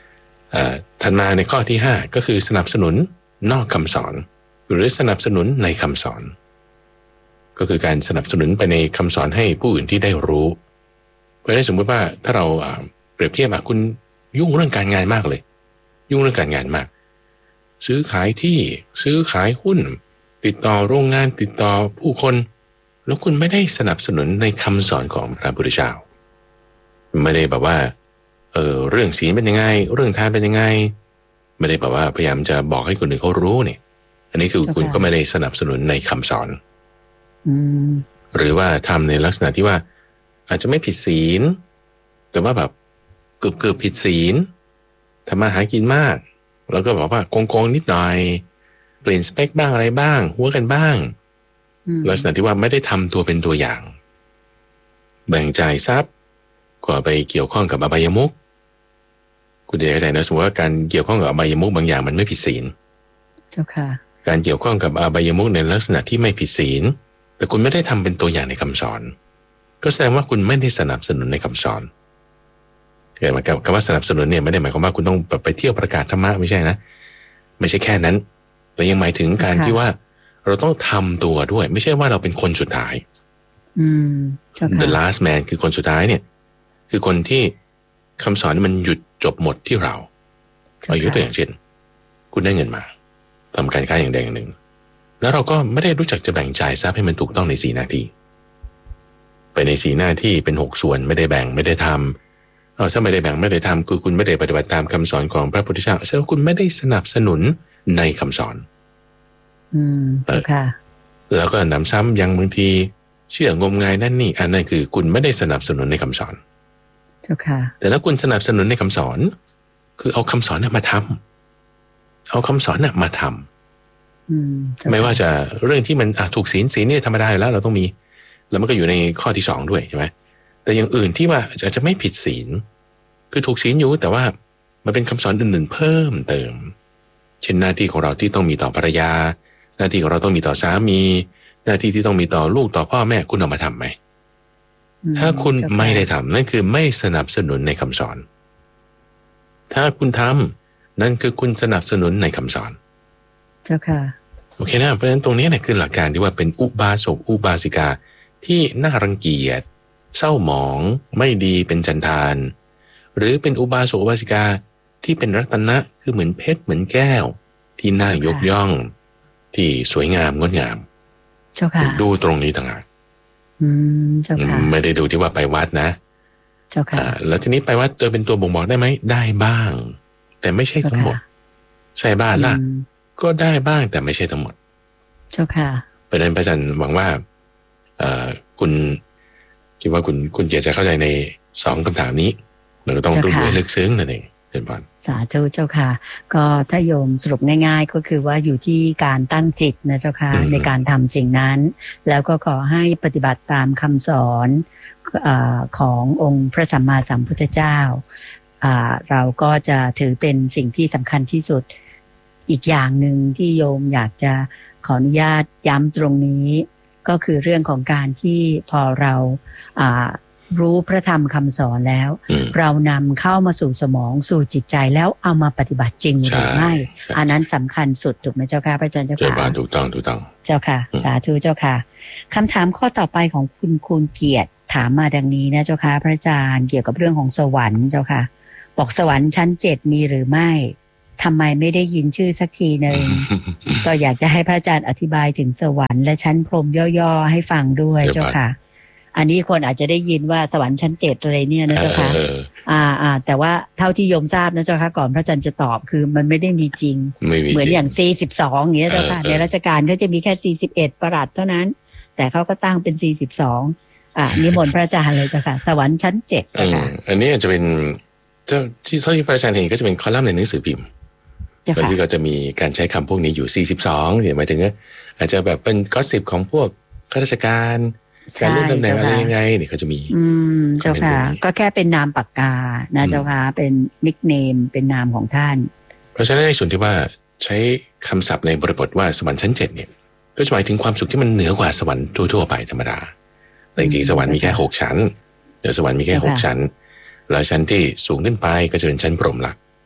Speaker 3: ถัดมาในข้อที่ห้าก็คือสนับสนุนนอกคำสอนหรือสนับสนุนในคำสอนก็คือการสนับสนุนไปในคำสอนให้ผู้อื่นที่ได้รู้เพราะฉะนั้นสมมติว่าถ้าเราเปรียบเทียบคุณยุ่งเรื่องการงานมากเลยยุ่งเรื่องการงานมากซื้อขายที่ซื้อขายหุ้นติดต่อโรงงานติดต่อผู้คนแล้วคุณไม่ได้สนับสนุนในคำสอนของพระพุทธเจ้าไม่ได้แบบว่าเออเรื่องศีลเป็นยังไงเรื่องทานเป็นยังไงไม่ได้แบบว่าพยายามจะบอกให้คนอื่นเขารู้เนี่ยอันนี้คือคุณก็ไม่ได้สนับสนุนในคำสอนหรือว่าทำในลักษณะที่ว่าอาจจะไม่ผิดศีลแต่ว่าแบบเกือบเกือบผิดศีลทำมาหากินมากแล้วก็บอกว่าโกงๆนิดหน่อยเปลี่ยนสเปคบ้างอะไรบ้างหัวกันบ้างลักษณะที่ว่าไม่ได้ทำตัวเป็นตัวอย่างแบ่งจ่ายทรัพย์ก็ไปเกี่ยวข้องกับอบายมุขคุณจะเข้าใจนะสมมติว่าการเกี่ยวข้องกับอบายมุขบางอย่างมันไม่ผิดศีล
Speaker 2: เจ้าค่ะ
Speaker 3: การเกี่ยวข้องกับอบายมุขในลักษณะที่ไม่ผิดศีลแต่คุณไม่ได้ทำเป็นตัวอย่างในคำสอนก็แสดงว่าคุณไม่ได้สนับสนุนในคำสอนเกิดมากับคำว่าสนับสนุนเนี่ยไม่ได้หมายความว่าคุณต้องไปเที่ยวประกาศธรรมะไม่ใช่นะไม่ใช่แค่นั้นแต่ยังหมายถึงการที่ว่าเราต้องทำตัวด้วยไม่ใช่ว่าเราเป็นคนสุดท้าย
Speaker 2: อืม
Speaker 3: the last man คือคนสุดท้ายเนี่ยคือคนที่คำสอนมันหยุดจบหมดที่เราเอายกตัวอย่างเช่นคุณได้เงินมาทำการค้าอย่างใดอย่างหนึ่งแล้วเราก็ไม่ได้รู้จักจะแบ่งจ่ายทรัพย์ให้มันถูกต้องในสี่หน้าที่ไปในสี่หน้าที่เป็นหกส่วนไม่ได้แบ่งไม่ได้ทำเอาถ้าไม่ได้แบ่งไม่ได้ทำคือคุณไม่ได้ปฏิบัติตามคำสอนของพระพุทธเจ้าแสดงว่าคุณไม่ได้สนับสนุนในคำสอน
Speaker 2: อืมค่ะ
Speaker 3: แล้วก็นำซ้ำยังบางทีเชื่องมงายนั่นนี่อันนั้นคือคุณไม่ได้สนับสนุนในคำสอน
Speaker 2: เจ้าค่ะ
Speaker 3: แต่ถ้าคุณสนับสนุนในคำสอนคือเอาคำสอนน่ะมาทำเอาคำสอนน่ะมาทำ
Speaker 2: อืม
Speaker 3: ไม่ว่าจะเรื่องที่มันถูกศีลศีลนี่ธรรมดาอยู่แล้วเราต้องมีแล้วมันก็อยู่ในข้อที่สองด้วยใช่ไหมแต่อย่างอื่นที่ว่าอาจจะไม่ผิดศีลคือถูกศีลอยู่แต่ว่ามันเป็นคำสอนอื่นๆเพิ่มเติมเช่นหน้าที่ของเราที่ต้องมีต่อภรรยาหน้าที่ของเราต้องมีต่อสามีหน้าที่ที่ต้องมีต่อลูกต่อพ่อแม่คุณเอามาทำไหมถ้าคุณไม่ได้ทำนั่นคือไม่สนับสนุนในคำสอนถ้าคุณทำนั่นคือคุณสนับสนุนในคำสอน
Speaker 2: เจ้าค่ะ
Speaker 3: โอเคนะเพราะฉะนั้นตรงนี้เนี่ยคือหลักการที่ว่าเป็นอุบาสกอุบาสิกาที่น่ารังเกียจเศร้าหมองไม่ดีเป็นจันทานหรือเป็นอุบาสกอุบาสิกาที่เป็นรัตนะคือเหมือนเพชรเหมือนแก้วที่น่ายกย่องที่สวยงามงดงาม
Speaker 2: เจ้าค่ะ
Speaker 3: ดูตรงนี้ต่างหาก
Speaker 2: อืมเจ้าค่ะ
Speaker 3: ไม่ได้ดูที่ว่าไปวัดนะ
Speaker 2: เจ้าค่ะ
Speaker 3: แล้วทีนี้ไปวัดจะเป็นตัวบ่งบอกได้ไหมได้บ้างแต่ไม่ใช่ทั้งหมดใส่บาตรล่ะก็ได้บ้างแต่ไม่ใช่ทั้งหมด
Speaker 2: เจ้าค่ะ
Speaker 3: ประเด็นพระอาจารย์หวังว่าเอ่อคุณคิดว่าคุณคุณเกียรติจะเข้าใจในสองคำถามนี้เราก็ต้องรู้ให้ลึกซึ้งนั่นเองเป็นบอล
Speaker 2: สาธุเจ้าค่ะก็ถ้าโยมสรุปง่ายๆก็คือว่าอยู่ที่การตั้งจิตนะเจ้าค่ะในการทำสิ่งนั้นแล้วก็ขอให้ปฏิบัติตามคำสอนเอ่อขององค์พระสัมมาสัมพุทธเจ้าอ่าเราก็จะถือเป็นสิ่งที่สำคัญที่สุดอีกอย่างหนึ่งที่โยมอยากจะขออนุญาตย้ำตรงนี้ก็คือเรื่องของการที่พอเราอ่ารู้พระธรรมคำสอนแล้วเรานำเข้ามาสู่สมองสู่จิตใจแล้วเอามาปฏิบัติจริงหรือไม่อันนั้นสำคัญสุดถูกไหมเจ้าค่ะพระอาจารย์เจ้าค่ะ
Speaker 3: ถูกต้องถูกต้อง
Speaker 2: เจ้าค่ะสาธุเจ้าค่ะคำถามข้อต่อไปของคุณคุณเกียรติถามมาดังนี้นะเจ้าค่ะพระอาจารย์เกี่ยวกับเรื่องของสวรรค์เจ้าค่ะบอกสวรรค์ชั้นเจ็ดมีหรือไม่ทำไมไม่ได้ยินชื่อสักทีหนึ่ง ก็อยากจะให้พระอาจารย์อธิบายถึงสวรรค์และชั้นพรหมย่อๆให้ฟังด้วยเจ้าค่ะอันนี้คนอาจจะได้ยินว่าสวรรค์ชั้นเจ็ดอะไรเนี่ยนะเจ้าค่ะอ่าอ่าแต่ว่าเท่าที่โยมทราบนะเจ้าค่ะก่อนพระอาจารย์จะตอบคือมันไม่ได้มีจริงเหมือนอย่างสี่สิบสองอย่างเงี้ยเจ้าค่ะในราชการเขาจะมีแค่สี่สิบเอ็ดประหลัดเท่านั้นแต่เขาก็ตั้งเป็นสี่สิบสองอ่านิมนต์พระอาจารย์เลยเจ้าค่ะสวรรค์ชั้นเจ็ดเจ้าค่ะ
Speaker 3: อันนี้อาจจะเป็นเจ้าที่เท่าที่พระอาจารย์เห็นก็จะเป็นคอลัมน์ในหนังสือพิมพ์แล้วที่ก็จะมีการใช้คำพวกนี้อยู่สี่สิบสองเนี่ยหมายถึงว่าอาจจะแบบเป็นก็สิบของพวกข้าราชการการเลื่อนตำแหน่งอะไรยังไงเนี่ยเขาจะมี
Speaker 2: อืมเจ้าค่ะก็แค่เป็นนามปากกานะเจ้าค่ะเป็นนิคเนมเป็นนามของท่าน
Speaker 3: เพราะฉะนั้นในส่วนที่ว่าใช้คำศัพท์ในบริบทว่าสวรรค์ชั้นเจ็ดเนี่ยก็จะหมายถึงความสุขที่มันเหนือกว่าสวรรค์ทั่วๆไปธรรมดาแต่จริงๆสวรรค์มีแค่หกชั้นเดี๋ยวสวรรค์มีแค่หกชั้นแล้วชั้นที่สูงขึ้นไปก็จะเป็นชั้นพรหมละ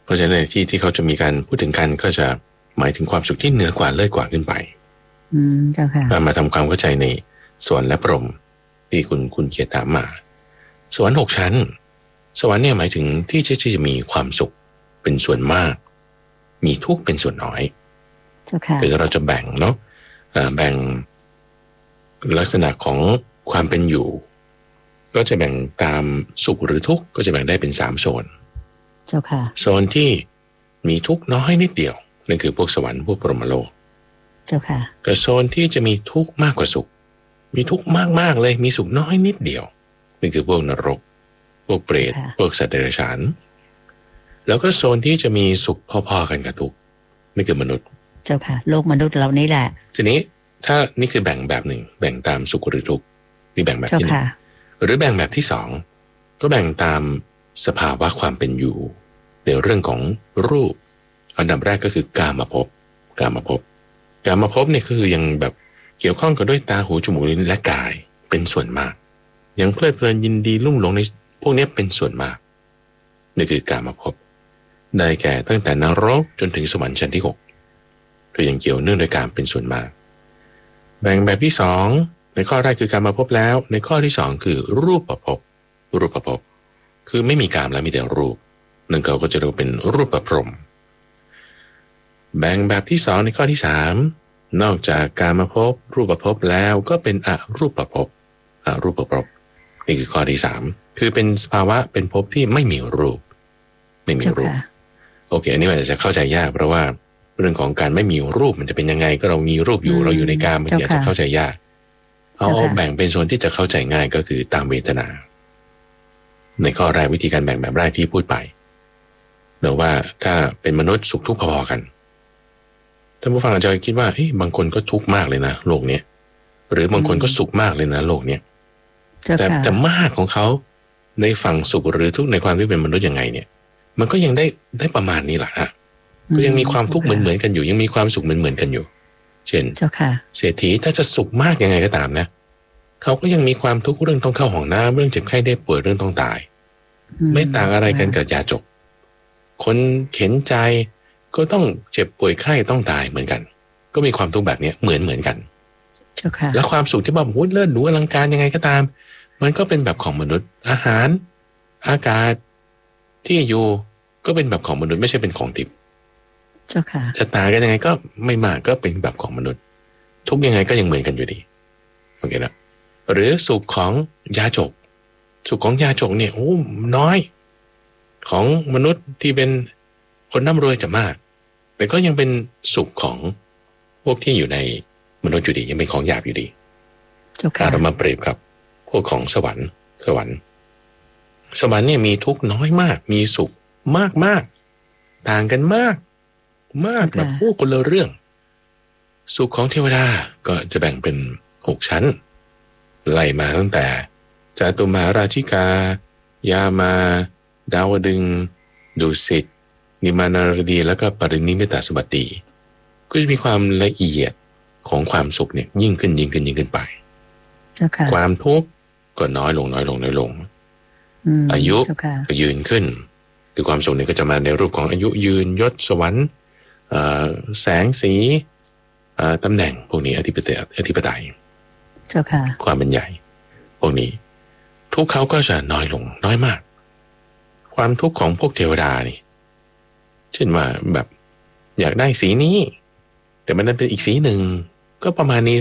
Speaker 3: เพราะฉะนั้นในที่ที่เขาจะมีการพูดถึงกันก็จะหมายถึงความสุขที่เหนือกว่าเลิศกว่าขึ้นไป
Speaker 2: อืมเจ้าค่ะ
Speaker 3: มาทำความเข้าใจในสวรรค์และพรหมที่คุณคุณเกียรติถามมาสวรรค์หกชั้นสวรรค์เนี่ยหมายถึงที่ที่จะมีความสุขเป็นส่วนมากมีทุกข์เป็นส่วนน้อยคือเราจะแบ่งเนาะแบ่งลักษณะของความเป็นอยู่ก็จะแบ่งตามสุขหรือทุกข์ก็จะแบ่งได้เป็นสามโซน
Speaker 2: เจ้าค่ะ
Speaker 3: โซนที่มีทุกข์น้อยนิดเดียวนั่นคือพวกสวรรค์พวกพรหมโลก
Speaker 2: เจ้าค่ะ
Speaker 3: กับโซนที่จะมีทุกข์มากกว่าสุขมีทุกข์มากๆเลยมีสุขน้อยนิดเดียวนั่นคือพวกนรกพวกเปรตพวกสัตว์เดรัจฉานแล้วก็โซนที่จะมีสุขพอๆกันกับทุกข์นี่คือมนุษย์
Speaker 2: เจ้าค่ะโลกมนุษย์เรานี่แหละ
Speaker 3: ทีนี้ถ้านี่คือแบ่งแบบหนึ่งแบ่งตามสุขหรือทุกข์นี่แบ่งแบบที่หนึ่งหรือแบ่งแบบที่สองก็แบ่งตามสภาวะความเป็นอยู่ในเรื่องของรูปอันดับแรกก็คือกามภพกามภพกามภพเนี่ยคือยังแบบเกี่ยวข้องกับด้วยตาหูจมูกลิ้นและกายเป็นส่วนมากยังเพลิดเพลินยินดีลุ่มหลงในพวกนี้เป็นส่วนมากนี่คือกามภพได้แก่ตั้งแต่นรกจนถึงสวรรค์ชั้นที่หกก็ยังเกี่ยวเนื่องโดยการเป็นส่วนมากแบ่งแบบที่สองในข้อแรกคือกามภพแล้วในข้อที่สองคือรูปภพรูปภพคือไม่มีกามแล้วมีแต่รูปนั่นเขาก็จะเรียกเป็นรูปพรหมแบ่งแบบที่สองในข้อที่สามนอกจากกามภพรูปภพแล้วก็เป็นอรูปภพอรูปภพนี่คือข้อที่สามคือเป็นสภาวะเป็นภพที่ไม่มีรูปไม่มีรูปโอเคอันนี้มันจะเข้าใจยากเพราะว่าเรื่องของการไม่มีรูปมันจะเป็นยังไงก็เรามีรูปอยู่เราอยู่ในกามมันอาจจะเข้าใจยากเอาแบ่งเป็นโซนที่จะเข้าใจง่ายก็คือตามเวทนาในข้อแรกวิธีการแบ่งแบบแรกที่พูดไปเดี๋ยวว่าถ้าเป็นมนุษย์สุขทุกข์พอๆกันท่านผู้ฟังอาจจะคิดว่าเฮ้ยบางคนก็ทุกข์มากเลยนะโลกนี้หรือบางคนก็สุขมากเลยนะโลกนี้แต่แต่มากของเขาในฝั่งสุขหรือทุกข์ในความที่เป็นมนุษย์ยังไงเนี่ยมันก็ยังได้ได้ประมาณนี้แหละฮะก็ยังมีความทุกข์เหมือนเหมือนกันอยู่ยังมีความสุขเหมือนเหมือนกันอยู่เช่นเศรษฐีถ้าจะสุขมากยังไงก็ตามนะเขาก็ยังมีความทุกข์เรื่องต้องเข้าห้องน้ำเรื่องเจ็บไข้ได้ป่วยเรื่องต้องตายไม่ต่างอะไรกันกับยาจกคนเข็นใจก็ต้องเจ็บป่วยไข้ต้องตายเหมือนกันก็มีความทุกข์แบบนี้เหมือนเหมือนกันแล้วความสุขที่บอกโอ้ยเลิศหรูอลังการยังไงก็ตามมันก็เป็นแบบของมนุษย์อาหารอากาศที่อยู่ก็เป็นแบบของมนุษย์ไม่ใช่เป็นของทิพย์จะต่างกันยังไงก็ไม่มากก็เป็นแบบของมนุษย์ทุกยังไงก็ยังเหมือนกันอยู่ดีโอเคนะหรือสุขของยาจกสุขของยาจกเนี่ยโอ้น้อยของมนุษย์ที่เป็นคนร่ำรวยจะมากแต่ก็ยังเป็นสุขของพวกที่อยู่ในมนุษย์อยู่ดียังเป็นของหยาบอยู่ดีเรามาเปรียบกับพวกของสวรรค์สวรรค์สวรรค์เนี่ยมีทุกข์น้อยมากมีสุขมากมากต่างกันมากมากแบบพวกคนละเรื่องสุขของเทวดาก็จะแบ่งเป็นหกชั้นไล่มาตั้งแต่จาตุมาราชิกายามาดาวดึงดุสิตนิมานารดีแล้วก็ปรินิมิตาสบัติก็จะมีความละเอียดของความสุขเนี่ยยิ่งขึ้นยิ่งขึ้นยิ่งขึ้นไปความทุกข์ก็น้อยลงน้อยลงน้อยลงอายุก็ยืนขึ้นคือความสุขเนี่ยก็จะมาในรูปของอายุยืนยศสวรรค์แสงสีตำแหน่งพวกนี้อธิปไตยอธิปไตยความเป็นใหญ่พวกนี้ทุกเขาก็จะน้อยลงน้อยมากความทุกข์ของพวกเทวดานี่เช่นว่าแบบอยากได้สีนี้แต่มันนั้นเป็นอีกสีหนึ่งก็ประมาณนี้